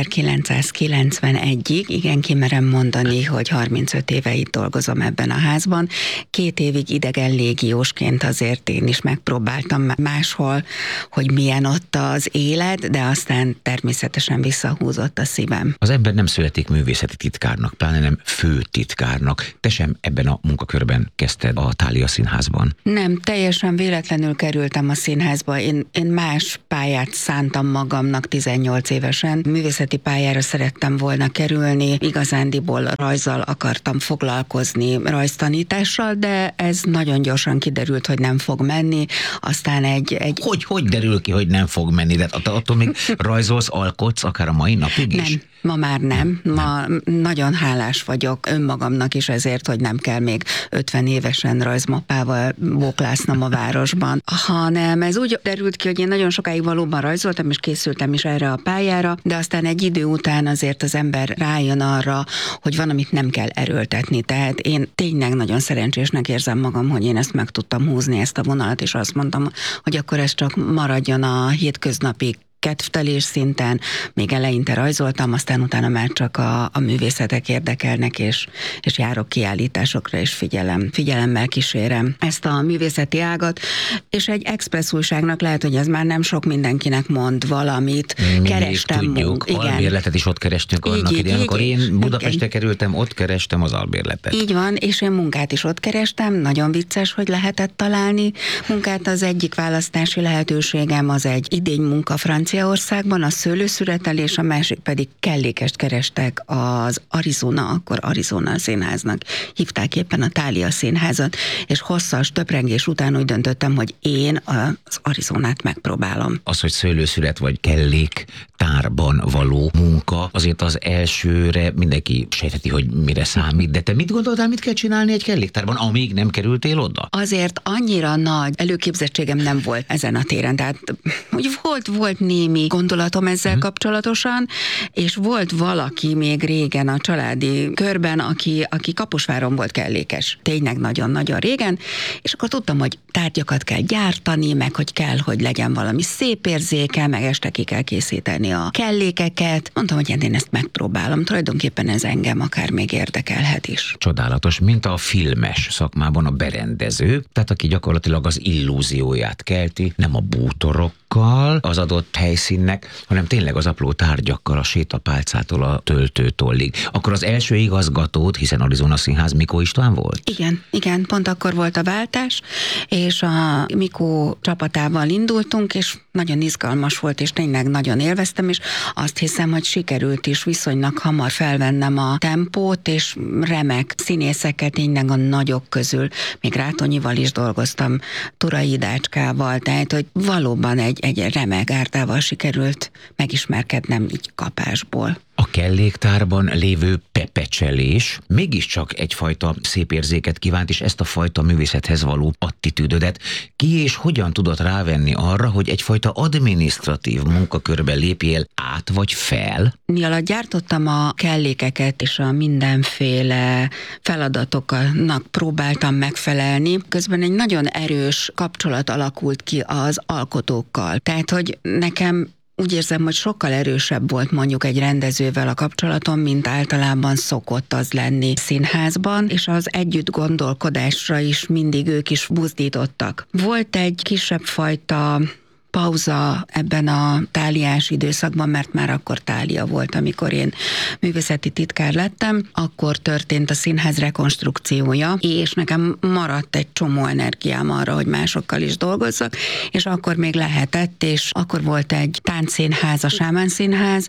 1991-ig, igen, kimerem mondani, hogy 35 éve itt dolgozom ebben a házban. 2 évig idegen légiósként azért én is megpróbáltam máshol, hogy milyen ott az élet, de aztán természetesen visszahúzott a szívem. Az ember nem születik művészeti titkárnak, pláne nem főtitkárnak. Te sem ebben a munkakörben kezdted a Thália Színházban. Nem, teljesen véletlenül kerültem a színházba. Én más pályát szántam magamnak 18 évesen. Művészeti pályára szerettem volna kerülni, igazándiból rajzzal akartam foglalkozni, rajztanítással, de ez nagyon gyorsan kiderült, hogy nem fog menni. Aztán egy... Hogy derül ki, hogy nem fog menni? De attól még rajzolsz, alkotsz, akár a mai napig is? Nem. Ma már nem. Ma nagyon hálás vagyok önmagamnak is ezért, hogy nem kell még 50 évesen rajzmapával bóklásznom a városban, hanem ez úgy derült ki, hogy én nagyon sokáig valóban rajzoltam, és készültem is erre a pályára, de aztán egy idő után azért az ember rájön arra, hogy van, amit nem kell erőltetni. Tehát én tényleg nagyon szerencsésnek érzem magam, hogy én ezt meg tudtam húzni, ezt a vonalat, és azt mondtam, hogy akkor ez csak maradjon a hétköznapi kedvtelés szinten, még eleinte rajzoltam, aztán utána már csak a művészetek érdekelnek, és járok kiállításokra, és figyelemmel kísérem ezt a művészeti ágat, és egy expressz újságnak lehet, hogy ez már nem sok mindenkinek mond valamit. Kerestem tudjuk, albérletet is ott kerestünk annak idején, amikor én Budapestre kerültem, ott kerestem az albérletet. Így van, és én munkát is ott kerestem, nagyon vicces, hogy lehetett találni munkát. Az egyik választási lehetőségem az egy idénymunka Franciaországban, a szőlőszüretelés, a másik pedig kellékest kerestek az akkor Arizona Színháznak hívták éppen a Thália Színházat, és hosszas töprengés után úgy döntöttem, hogy én az Arizonát megpróbálom. Az, hogy szőlőszület vagy kelléktárban való munka, azért az elsőre mindenki sejtheti, hogy mire számít, de te mit gondoltál, mit kell csinálni egy kelléktárban, amíg nem kerültél oda? Azért annyira nagy előképzettségem nem volt ezen a téren, tehát úgy volt némi gondolatom ezzel kapcsolatosan, és volt valaki még régen a családi körben, aki Kaposváron volt kellékes. Tényleg nagyon-nagyon régen, és akkor tudtam, hogy tárgyakat kell gyártani, meg hogy kell, hogy legyen valami szép érzéke, meg este ki kell készíteni a kellékeket. Mondtam, hogy én ezt megpróbálom. Tulajdonképpen ez engem akár még érdekelhet is. Csodálatos, mint a filmes szakmában a berendező, tehát aki gyakorlatilag az illúzióját kelti, nem a bútorokkal az adott helyszínnek, hanem tényleg az apró tárgyakkal, a sétapálcától a töltőtollig. Akkor az első igazgatód, hiszen Arizona Színház Mikó István volt? Igen, pont akkor volt a váltás, és a Mikó csapatával indultunk, és nagyon izgalmas volt, és tényleg nagyon élveztem, és azt hiszem, hogy sikerült is viszonylag hamar felvennem a tempót, és remek színészekkel, tényleg a nagyok közül, még Rátonyival is dolgoztam, Turai Idácskával, tehát, hogy valóban egy remek gárdával sikerült megismerkednem így kapásból. A kelléktárban lévő pepecselés mégiscsak egyfajta szép érzéket kívánt, és ezt a fajta művészethez való attitűdödet ki és hogyan tudod rávenni arra, hogy egyfajta adminisztratív munkakörbe lépjél át vagy fel? Mi alatt gyártottam a kellékeket, és a mindenféle feladatoknak próbáltam megfelelni, közben egy nagyon erős kapcsolat alakult ki az alkotókkal. Tehát, hogy nekem úgy érzem, hogy sokkal erősebb volt mondjuk egy rendezővel a kapcsolatom, mint általában szokott az lenni színházban, és az együtt gondolkodásra is mindig ők is buzdítottak. Volt egy kisebb fajta pauza ebben a táliás időszakban, mert már akkor Thália volt, amikor én művészeti titkár lettem, akkor történt a színház rekonstrukciója, és nekem maradt egy csomó energiám arra, hogy másokkal is dolgozzak, és akkor még lehetett, és akkor volt egy táncszínház, a Sámán Színház,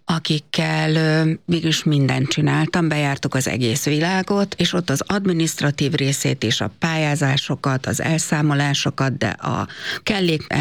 akikkel mégis mindent csináltam, bejártuk az egész világot, és ott az adminisztratív részét és a pályázásokat, az elszámolásokat, de a kellék elkészítését,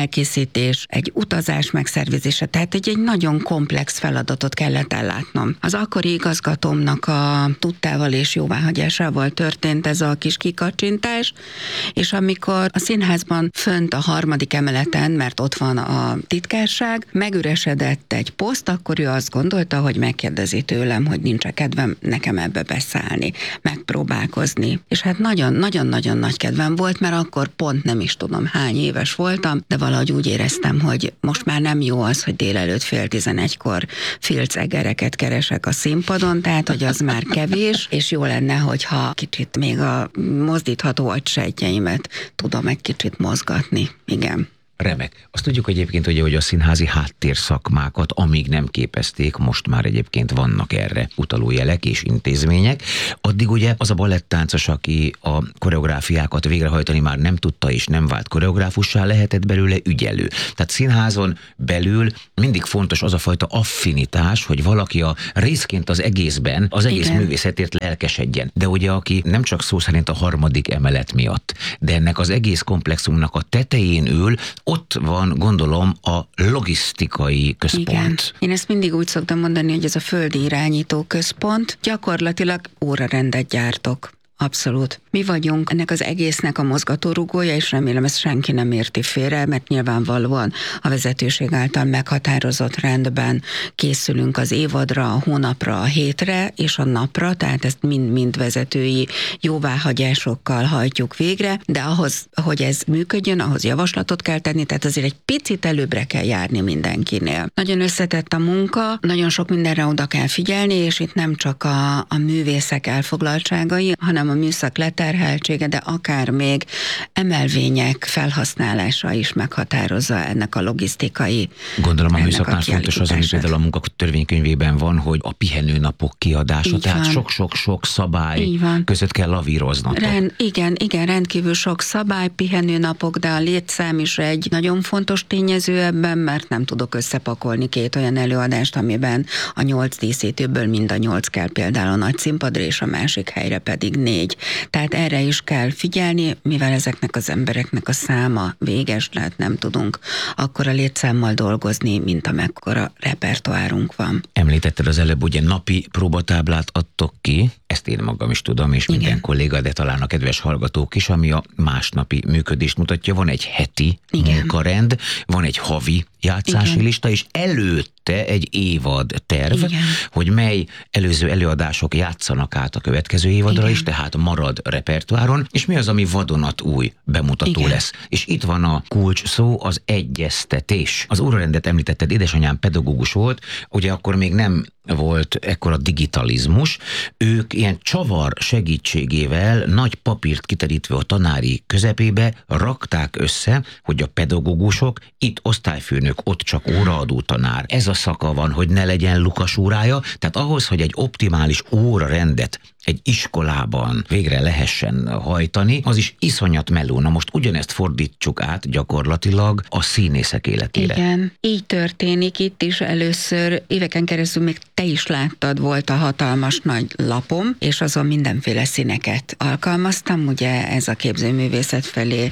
felépítés, egy utazás megszervezése, tehát egy nagyon komplex feladatot kellett ellátnom. Az akkori igazgatómnak a tudtával és jóváhagyásával történt ez a kis kikacsintás, és amikor a színházban fönt a 3. emeleten, mert ott van a titkárság, megüresedett egy poszt, akkor ő azt gondolta, hogy megkérdezi tőlem, hogy nincs-e kedvem nekem ebbe beszállni, megpróbálkozni. És hát nagyon-nagyon nagy kedvem volt, mert akkor pont nem is tudom hány éves voltam, de valahogy úgy éreztem, hogy most már nem jó az, hogy délelőtt 10:30-kor filcegereket keresek a színpadon, tehát hogy az már kevés, és jó lenne, hogyha kicsit még a mozdítható agysejtjeimet tudom egy kicsit mozgatni. Igen. Remek. Azt tudjuk egyébként, hogy a színházi háttérszakmákat, amíg nem képezték, most már egyébként vannak erre utaló jelek és intézmények. Addig ugye az a balettáncos, aki a koreográfiákat végrehajtani már nem tudta és nem vált koreográfussá, lehetett belőle ügyelő. Tehát színházon belül mindig fontos az a fajta affinitás, hogy valaki a részként az egészben, az egész Igen. művészetért lelkesedjen. De ugye aki nem csak szó szerint a 3. emelet miatt, de ennek az egész komplexumnak a tetején ül, ott van, gondolom, a logisztikai központ. Igen. Én ezt mindig úgy szoktam mondani, hogy ez a földi irányító központ, gyakorlatilag órarendet gyártok. Abszolút. Mi vagyunk ennek az egésznek a mozgatórugója, és remélem ezt senki nem érti félre, mert nyilvánvalóan a vezetőség által meghatározott rendben készülünk az évadra, a hónapra, a hétre és a napra, tehát ezt mind vezetői jóváhagyásokkal hajtjuk végre, de ahhoz, hogy ez működjön, ahhoz javaslatot kell tenni, tehát azért egy picit előbbre kell járni mindenkinél. Nagyon összetett a munka, nagyon sok mindenre oda kell figyelni, és itt nem csak a művészek elfoglaltságai, hanem a műszak leterheltsége, de akár még emelvények felhasználása is meghatározza ennek a logisztikai. Gondolom a műszaknál fontos az, ami például a munkatörvénykönyvében van, hogy a pihenőnapok kiadása, így tehát sok-sok szabály között kell lavíroznotok. Igen, rendkívül sok szabály, pihenőnapok, de a létszám is egy nagyon fontos tényező ebben, mert nem tudok összepakolni 2 olyan előadást, amiben a 8 díszítőből mind a 8 kell például a nagy színpadra, és a másik helyre pedig 4. Tehát erre is kell figyelni, mivel ezeknek az embereknek a száma véges, lehet nem tudunk akkora létszámmal dolgozni, mint amekkora repertoárunk van. Említetted az előbb, ugye napi próbatáblát adtok ki, ezt én magam is tudom, és minden kolléga, de talán a kedves hallgatók is, ami a másnapi működést mutatja. Van egy heti munkarend, van egy havi játszási lista, és előtte egy évad terv, hogy mely előző előadások játszanak át a következő évadra is, tehát marad repertoáron, és mi az, ami vadonatúj bemutató lesz. És itt van a kulcs szó, az egyeztetés. Az órarendet említetted, édesanyám pedagógus volt, ugye akkor még nem volt ekkora digitalizmus, ők ilyen csavar segítségével nagy papírt kiterítve a tanári közepébe rakták össze, hogy a pedagógusok, itt osztályfőnök, ott csak óraadó tanár. Ez a szaka van, hogy ne legyen lukas órája, tehát ahhoz, hogy egy optimális órarendet egy iskolában végre lehessen hajtani, az is iszonyat meló. Na most ugyanezt fordítsuk át gyakorlatilag a színészek életére. Igen, így történik itt is először, éveken keresztül még te is láttad, volt a hatalmas nagy lapom, és azon mindenféle színeket alkalmaztam, ugye ez a képzőművészet felé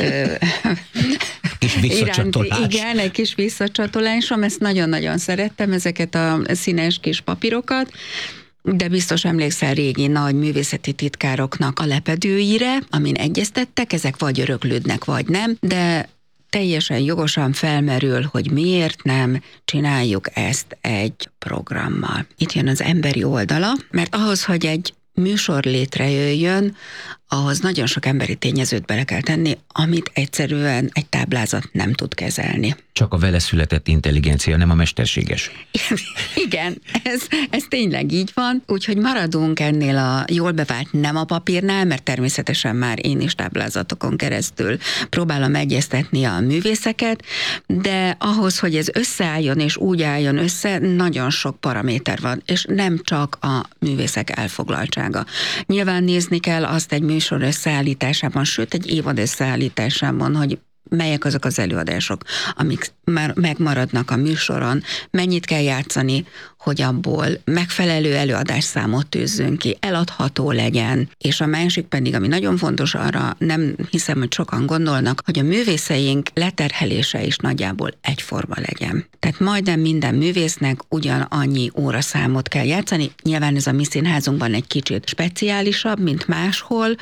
kis visszacsatolás. Igen, egy kis visszacsatolásom, ezt nagyon-nagyon szerettem, ezeket a színes kis papírokat, de biztos emlékszel régi nagy művészeti titkároknak a lepedőire, amin egyeztettek, ezek vagy öröklődnek, vagy nem, de teljesen jogosan felmerül, hogy miért nem csináljuk ezt egy programmal. Itt jön az emberi oldala, mert ahhoz, hogy egy műsor létrejöjjön, ahhoz nagyon sok emberi tényezőt bele kell tenni, amit egyszerűen egy táblázat nem tud kezelni. Csak a vele született intelligencia, nem a mesterséges. Igen, ez tényleg így van, úgyhogy maradunk ennél a jól bevált nem a papírnál, mert természetesen már én is táblázatokon keresztül próbálom egyeztetni a művészeket, de ahhoz, hogy ez összeálljon és úgy álljon össze, nagyon sok paraméter van, és nem csak a művészek elfoglaltsága. Nyilván nézni kell azt egy műsor összeállításában, sőt egy évad összeállításában, hogy melyek azok az előadások, amik már megmaradnak a műsoron, mennyit kell játszani, hogy abból megfelelő előadásszámot tűzzünk ki, eladható legyen, és a másik pedig, ami nagyon fontos, arra nem hiszem, hogy sokan gondolnak, hogy a művészeink leterhelése is nagyjából egyforma legyen. Tehát majdnem minden művésznek ugyanannyi óraszámot kell játszani. Nyilván ez a mi színházunkban egy kicsit speciálisabb, mint máshol,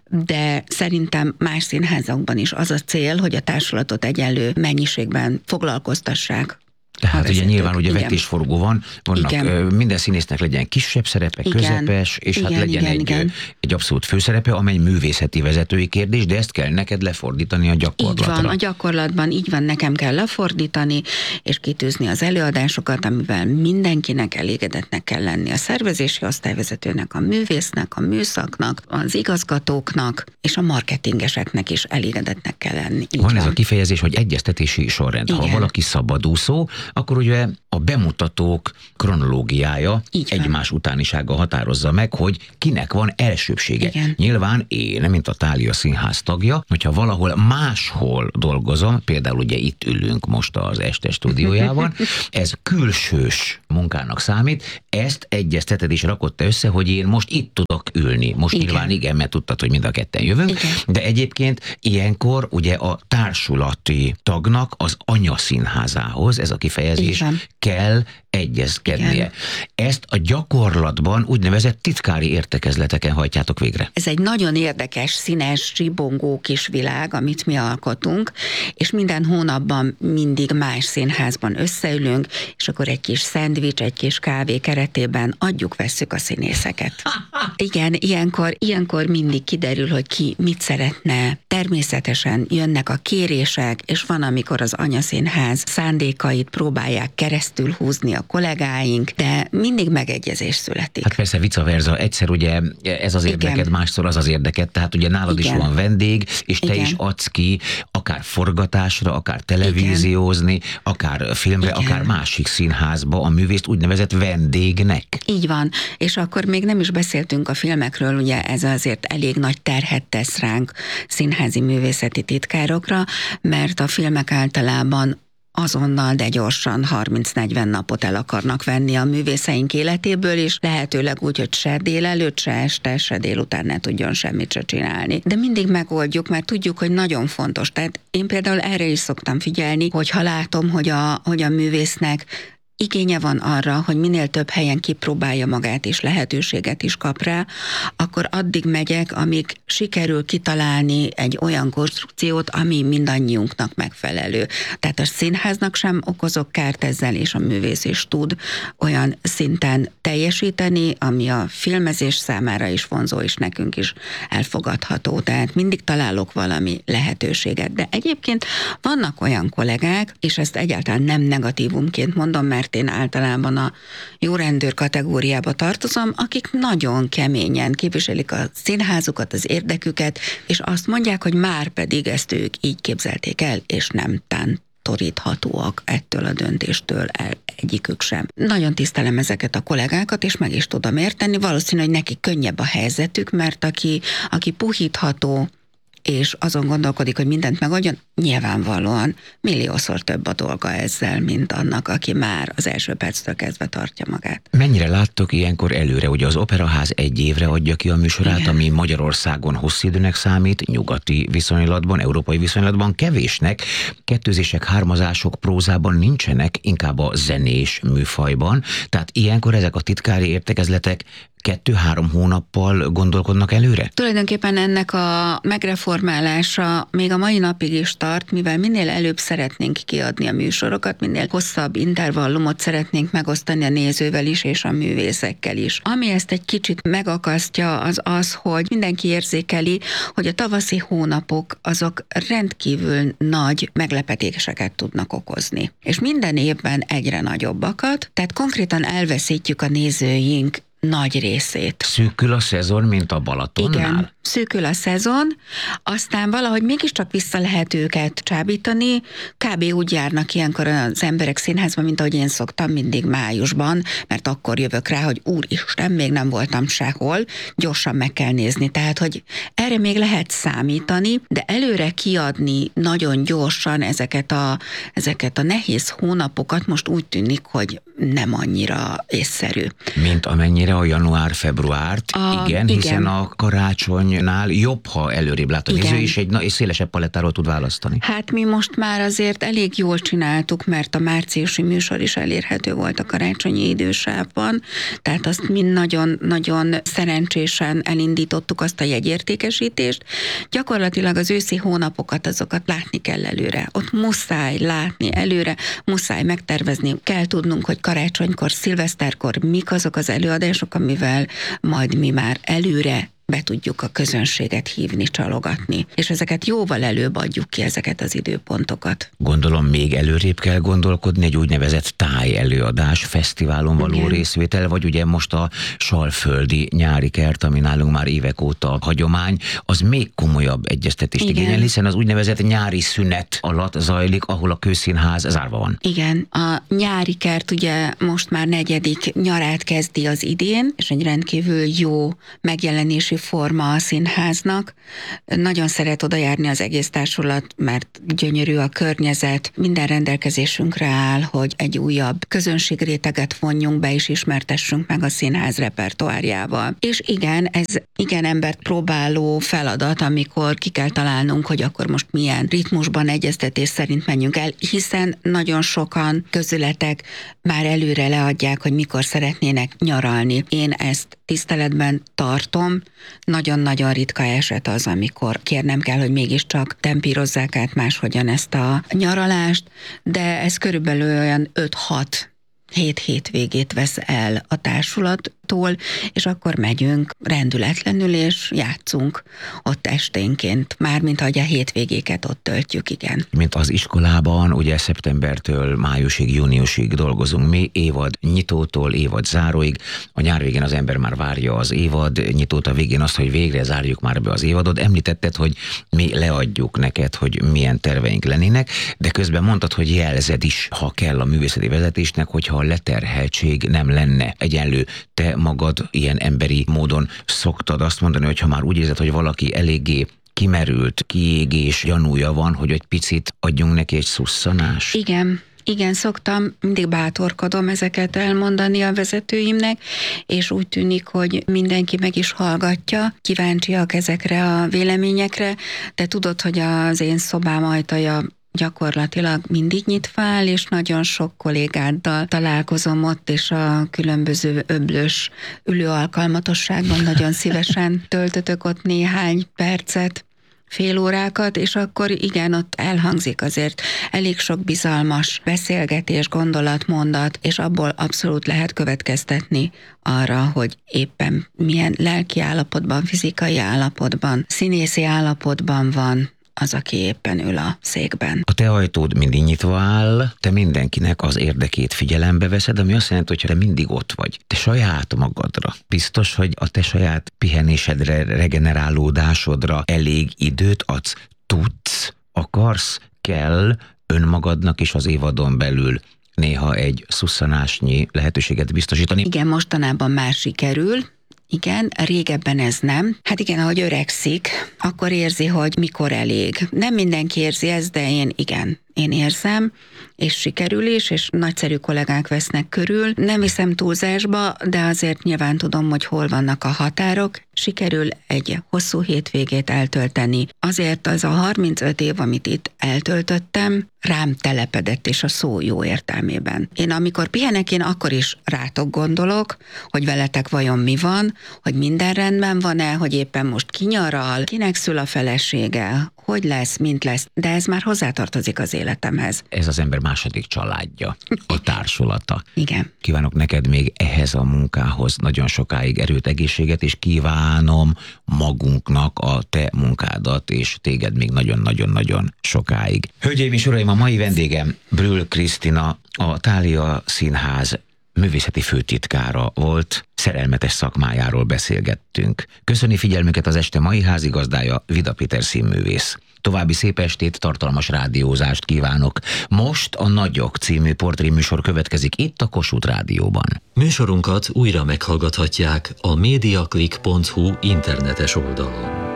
de szerintem más színházakban is az a cél, hogy a társulatot egyenlő mennyiségben foglalkoztassák. Tehát ugye nyilván ugye vetésforgó vannak, igen. Minden színésznek legyen kisebb szerepe, közepes, és hát legyen egy abszolút főszerepe, amely művészeti vezetői kérdés, de ezt kell neked lefordítani a gyakorlatra. Így van, a gyakorlatban így van, nekem kell lefordítani, és kitűzni az előadásokat, amivel mindenkinek elégedetnek kell lenni. A szervezési osztályvezetőnek, a művésznek, a műszaknak, az igazgatóknak, és a marketingeseknek is elégedetnek kell lenni. Így van ez a kifejezés, hogy egyeztetési sorrend. Igen. Ha valaki szabadúszó, akkor ugye a bemutatók kronológiája egymás utánisága határozza meg, hogy kinek van elsőbsége. Igen. Nyilván én, mint a Thália Színház tagja, hogyha valahol máshol dolgozom, például ugye itt ülünk most az Este stúdiójában, ez külsős munkának számít, ezt egyezteted és rakott össze, hogy én most itt tudok ülni. Most nyilván igen, mert tudtad, hogy mind a ketten jövünk, de egyébként ilyenkor ugye a társulati tagnak az anyaszínházához, ez a kifejezés, kell egyezkednie. Igen. Ezt a gyakorlatban úgynevezett titkári értekezleteken hajtjátok végre. Ez egy nagyon érdekes, színes, zsibongó kis világ, amit mi alkotunk, és minden hónapban mindig más színházban összeülünk, és akkor egy kis szendvics, egy kis kávé keretében adjuk-vesszük a színészeket. Igen, ilyenkor mindig kiderül, hogy ki mit szeretne. Természetesen jönnek a kérések, és van, amikor az anyaszínház szándékait próbálják keresztül húzni a kollégáink, de mindig megegyezés születik. Hát persze vice versa, egyszer ugye ez az érdeked, másszor az érdeked, tehát ugye nálad is van vendég, és te is adsz ki akár forgatásra, akár televíziózni, akár filmre, akár másik színházba a művészt úgynevezett vendégnek. Így van, és akkor még nem is beszéltünk a filmekről, ugye ez azért elég nagy terhet tesz ránk színházi művészeti titkárokra, mert a filmek általában azonnal, de gyorsan 30-40 napot el akarnak venni a művészeink életéből, és lehetőleg úgy, hogy se délelőtt, se este, se délután ne tudjon semmit se csinálni. De mindig megoldjuk, mert tudjuk, hogy nagyon fontos. Tehát én például erre is szoktam figyelni, hogyha látom, hogy a művésznek igénye van arra, hogy minél több helyen kipróbálja magát, és lehetőséget is kap rá, akkor addig megyek, amíg sikerül kitalálni egy olyan konstrukciót, ami mindannyiunknak megfelelő. Tehát a színháznak sem okozok kárt ezzel, és a művész is tud olyan szinten teljesíteni, ami a filmezés számára is vonzó, és nekünk is elfogadható. Tehát mindig találok valami lehetőséget. De egyébként vannak olyan kollégák, és ezt egyáltalán nem negatívumként mondom, mert én általában a jó rendőr kategóriába tartozom, akik nagyon keményen képviselik a színházukat, az érdeküket, és azt mondják, hogy már pedig ezt ők így képzelték el, és nem tántoríthatóak ettől a döntéstől egyikük sem. Nagyon tisztelem ezeket a kollégákat, és meg is tudom érteni. Valószínű, hogy nekik könnyebb a helyzetük, mert aki puhítható, és azon gondolkodik, hogy mindent megoldjon, nyilvánvalóan milliószor több a dolga ezzel, mint annak, aki már az első perctől kezdve tartja magát. Mennyire láttok ilyenkor előre? Ugye az Operaház 1 évre adja ki a műsorát, ami Magyarországon hosszú időnek számít, nyugati viszonylatban, európai viszonylatban kevésnek. Kettőzések, hármazások prózában nincsenek, inkább a zenés műfajban. Tehát ilyenkor ezek a titkári értekezletek 2-3 hónappal gondolkodnak előre? Tulajdonképpen ennek a megreformálása még a mai napig is tart, mivel minél előbb szeretnénk kiadni a műsorokat, minél hosszabb intervallumot szeretnénk megosztani a nézővel is, és a művészekkel is. Ami ezt egy kicsit megakasztja, az, hogy mindenki érzékeli, hogy a tavaszi hónapok azok rendkívül nagy meglepetéseket tudnak okozni. És minden évben egyre nagyobbakat, tehát konkrétan elveszítjük a nézőink nagy részét. Szűkül a szezon, mint a Balatonnál? Igen, szűkül a szezon, aztán valahogy mégiscsak vissza lehet őket csábítani, kb. Úgy járnak ilyenkor az emberek színházban, mint ahogy én szoktam mindig májusban, mert akkor jövök rá, hogy úristen, még nem voltam sehol, gyorsan meg kell nézni. Tehát, hogy erre még lehet számítani, de előre kiadni nagyon gyorsan ezeket a nehéz hónapokat most úgy tűnik, hogy nem annyira észszerű. Mint amennyire a január-februárt, igen, hiszen a karácsonynál jobb, ha előrébb lát a néző, és egy szélesebb palettáról tud választani. Hát mi most már azért elég jól csináltuk, mert a márciusi műsor is elérhető volt a karácsonyi idősávban, tehát azt mi nagyon-nagyon szerencsésen elindítottuk azt a jegyértékesítést. Gyakorlatilag az őszi hónapokat, azokat látni kell előre. Ott muszáj látni előre, muszáj megtervezni, kell tudnunk, hogy karácsonykor, szilveszterkor mik azok az előadások, amivel majd mi már előre be tudjuk a közönséget hívni, csalogatni. És ezeket jóval előbb adjuk ki, ezeket az időpontokat. Gondolom még előrébb kell gondolkodni, egy úgynevezett tájelőadás, fesztiválon való részvétel, vagy ugye most a Salföldi nyári kert, ami nálunk már évek óta hagyomány, az még komolyabb egyeztetést igényel, hiszen az úgynevezett nyári szünet alatt zajlik, ahol a Kőszínház zárva van. Igen, a nyári kert ugye most már 4. nyarát kezdi az idén, és egy rendkívül jó megjelenési forma a színháznak. Nagyon szeret oda járni az egész társulat, mert gyönyörű a környezet, minden rendelkezésünkre áll, hogy egy újabb közönségréteget vonjunk be és ismertessünk meg a színház repertoárjával. És igen, ez igen embert próbáló feladat, amikor ki kell találnunk, hogy akkor most milyen ritmusban, egyeztetés szerint menjünk el, hiszen nagyon sokan közületek már előre leadják, hogy mikor szeretnének nyaralni. Én ezt tiszteletben tartom, nagyon-nagyon ritka eset az, amikor kérnem kell, hogy mégiscsak tempírozzák át máshogyan ezt a nyaralást, de ez körülbelül olyan 5-6 hétvégét vesz el a társulattól, és akkor megyünk rendületlenül, és játszunk ott esténként, mármint ahogy a hétvégéket ott töltjük, igen. Mint az iskolában, ugye szeptembertől májusig, júniusig dolgozunk mi, évad nyitótól évad záróig, a nyár végén az ember már várja az évad nyitót, a végén azt, hogy végre zárjuk már be az évadot. Említetted, hogy mi leadjuk neked, hogy milyen terveink lennének, de közben mondtad, hogy jelzed is, ha kell a művészeti vezetésnek, hogyha a leterheltség nem lenne egyenlő. Te magad ilyen emberi módon szoktad azt mondani, hogy ha már úgy érzed, hogy valaki eléggé kimerült, kiégés gyanúja van, hogy egy picit adjunk neki egy szusszanást? Igen, szoktam, mindig bátorkodom ezeket elmondani a vezetőimnek, és úgy tűnik, hogy mindenki meg is hallgatja, kíváncsiak ezekre a véleményekre, de tudod, hogy az én szobám ajtaja gyakorlatilag mindig nyitva áll, és nagyon sok kollégáddal találkozom ott, és a különböző öblös ülőalkalmatosságban nagyon szívesen töltötök ott néhány percet, fél órákat, és akkor igen, ott elhangzik azért elég sok bizalmas beszélgetés, gondolatmondat, és abból abszolút lehet következtetni arra, hogy éppen milyen lelki állapotban, fizikai állapotban, színészi állapotban van az, aki éppen ül a székben. A te ajtód mindig nyitva áll, te mindenkinek az érdekét figyelembe veszed, ami azt jelenti, hogy te mindig ott vagy. Te saját magadra. Biztos, hogy a te saját pihenésedre, regenerálódásodra elég időt adsz? Tudsz, akarsz, kell önmagadnak is az évadon belül néha egy szusszanásnyi lehetőséget biztosítani? Igen, mostanában már sikerül. Igen, régebben ez nem. Hát igen, ahogy öregszik, akkor érzi, hogy mikor elég. Nem mindenki érzi ezt, de én érzem, és sikerül is, és nagyszerű kollégák vesznek körül. Nem viszem túlzásba, de azért nyilván tudom, hogy hol vannak a határok. Sikerül egy hosszú hétvégét eltölteni. Azért az a 35 év, amit itt eltöltöttem, rám telepedett, és a szó jó értelmében. Én amikor pihenek, én akkor is rátok gondolok, hogy veletek vajon mi van, hogy minden rendben van-e, hogy éppen most kinyaral, kinek szül a felesége, hogy lesz, mint lesz, de ez már hozzátartozik az életemhez. Ez az ember második családja, a társulata. Igen. Kívánok neked még ehhez a munkához nagyon sokáig erőt, egészséget, és kívánom magunknak a te munkádat, és téged még nagyon-nagyon-nagyon sokáig. Hölgyeim és uraim, a mai vendégem Brühl Krisztina, a Thália Színház művészeti főtitkára volt, szerelmetes szakmájáról beszélgettünk. Köszöni figyelmüket az este mai házigazdája, Vida Péter színművész. További szép estét, tartalmas rádiózást kívánok. Most a Nagyok című portréműsor következik itt a Kossuth Rádióban. Műsorunkat újra meghallgathatják a mediaclick.hu internetes oldalon.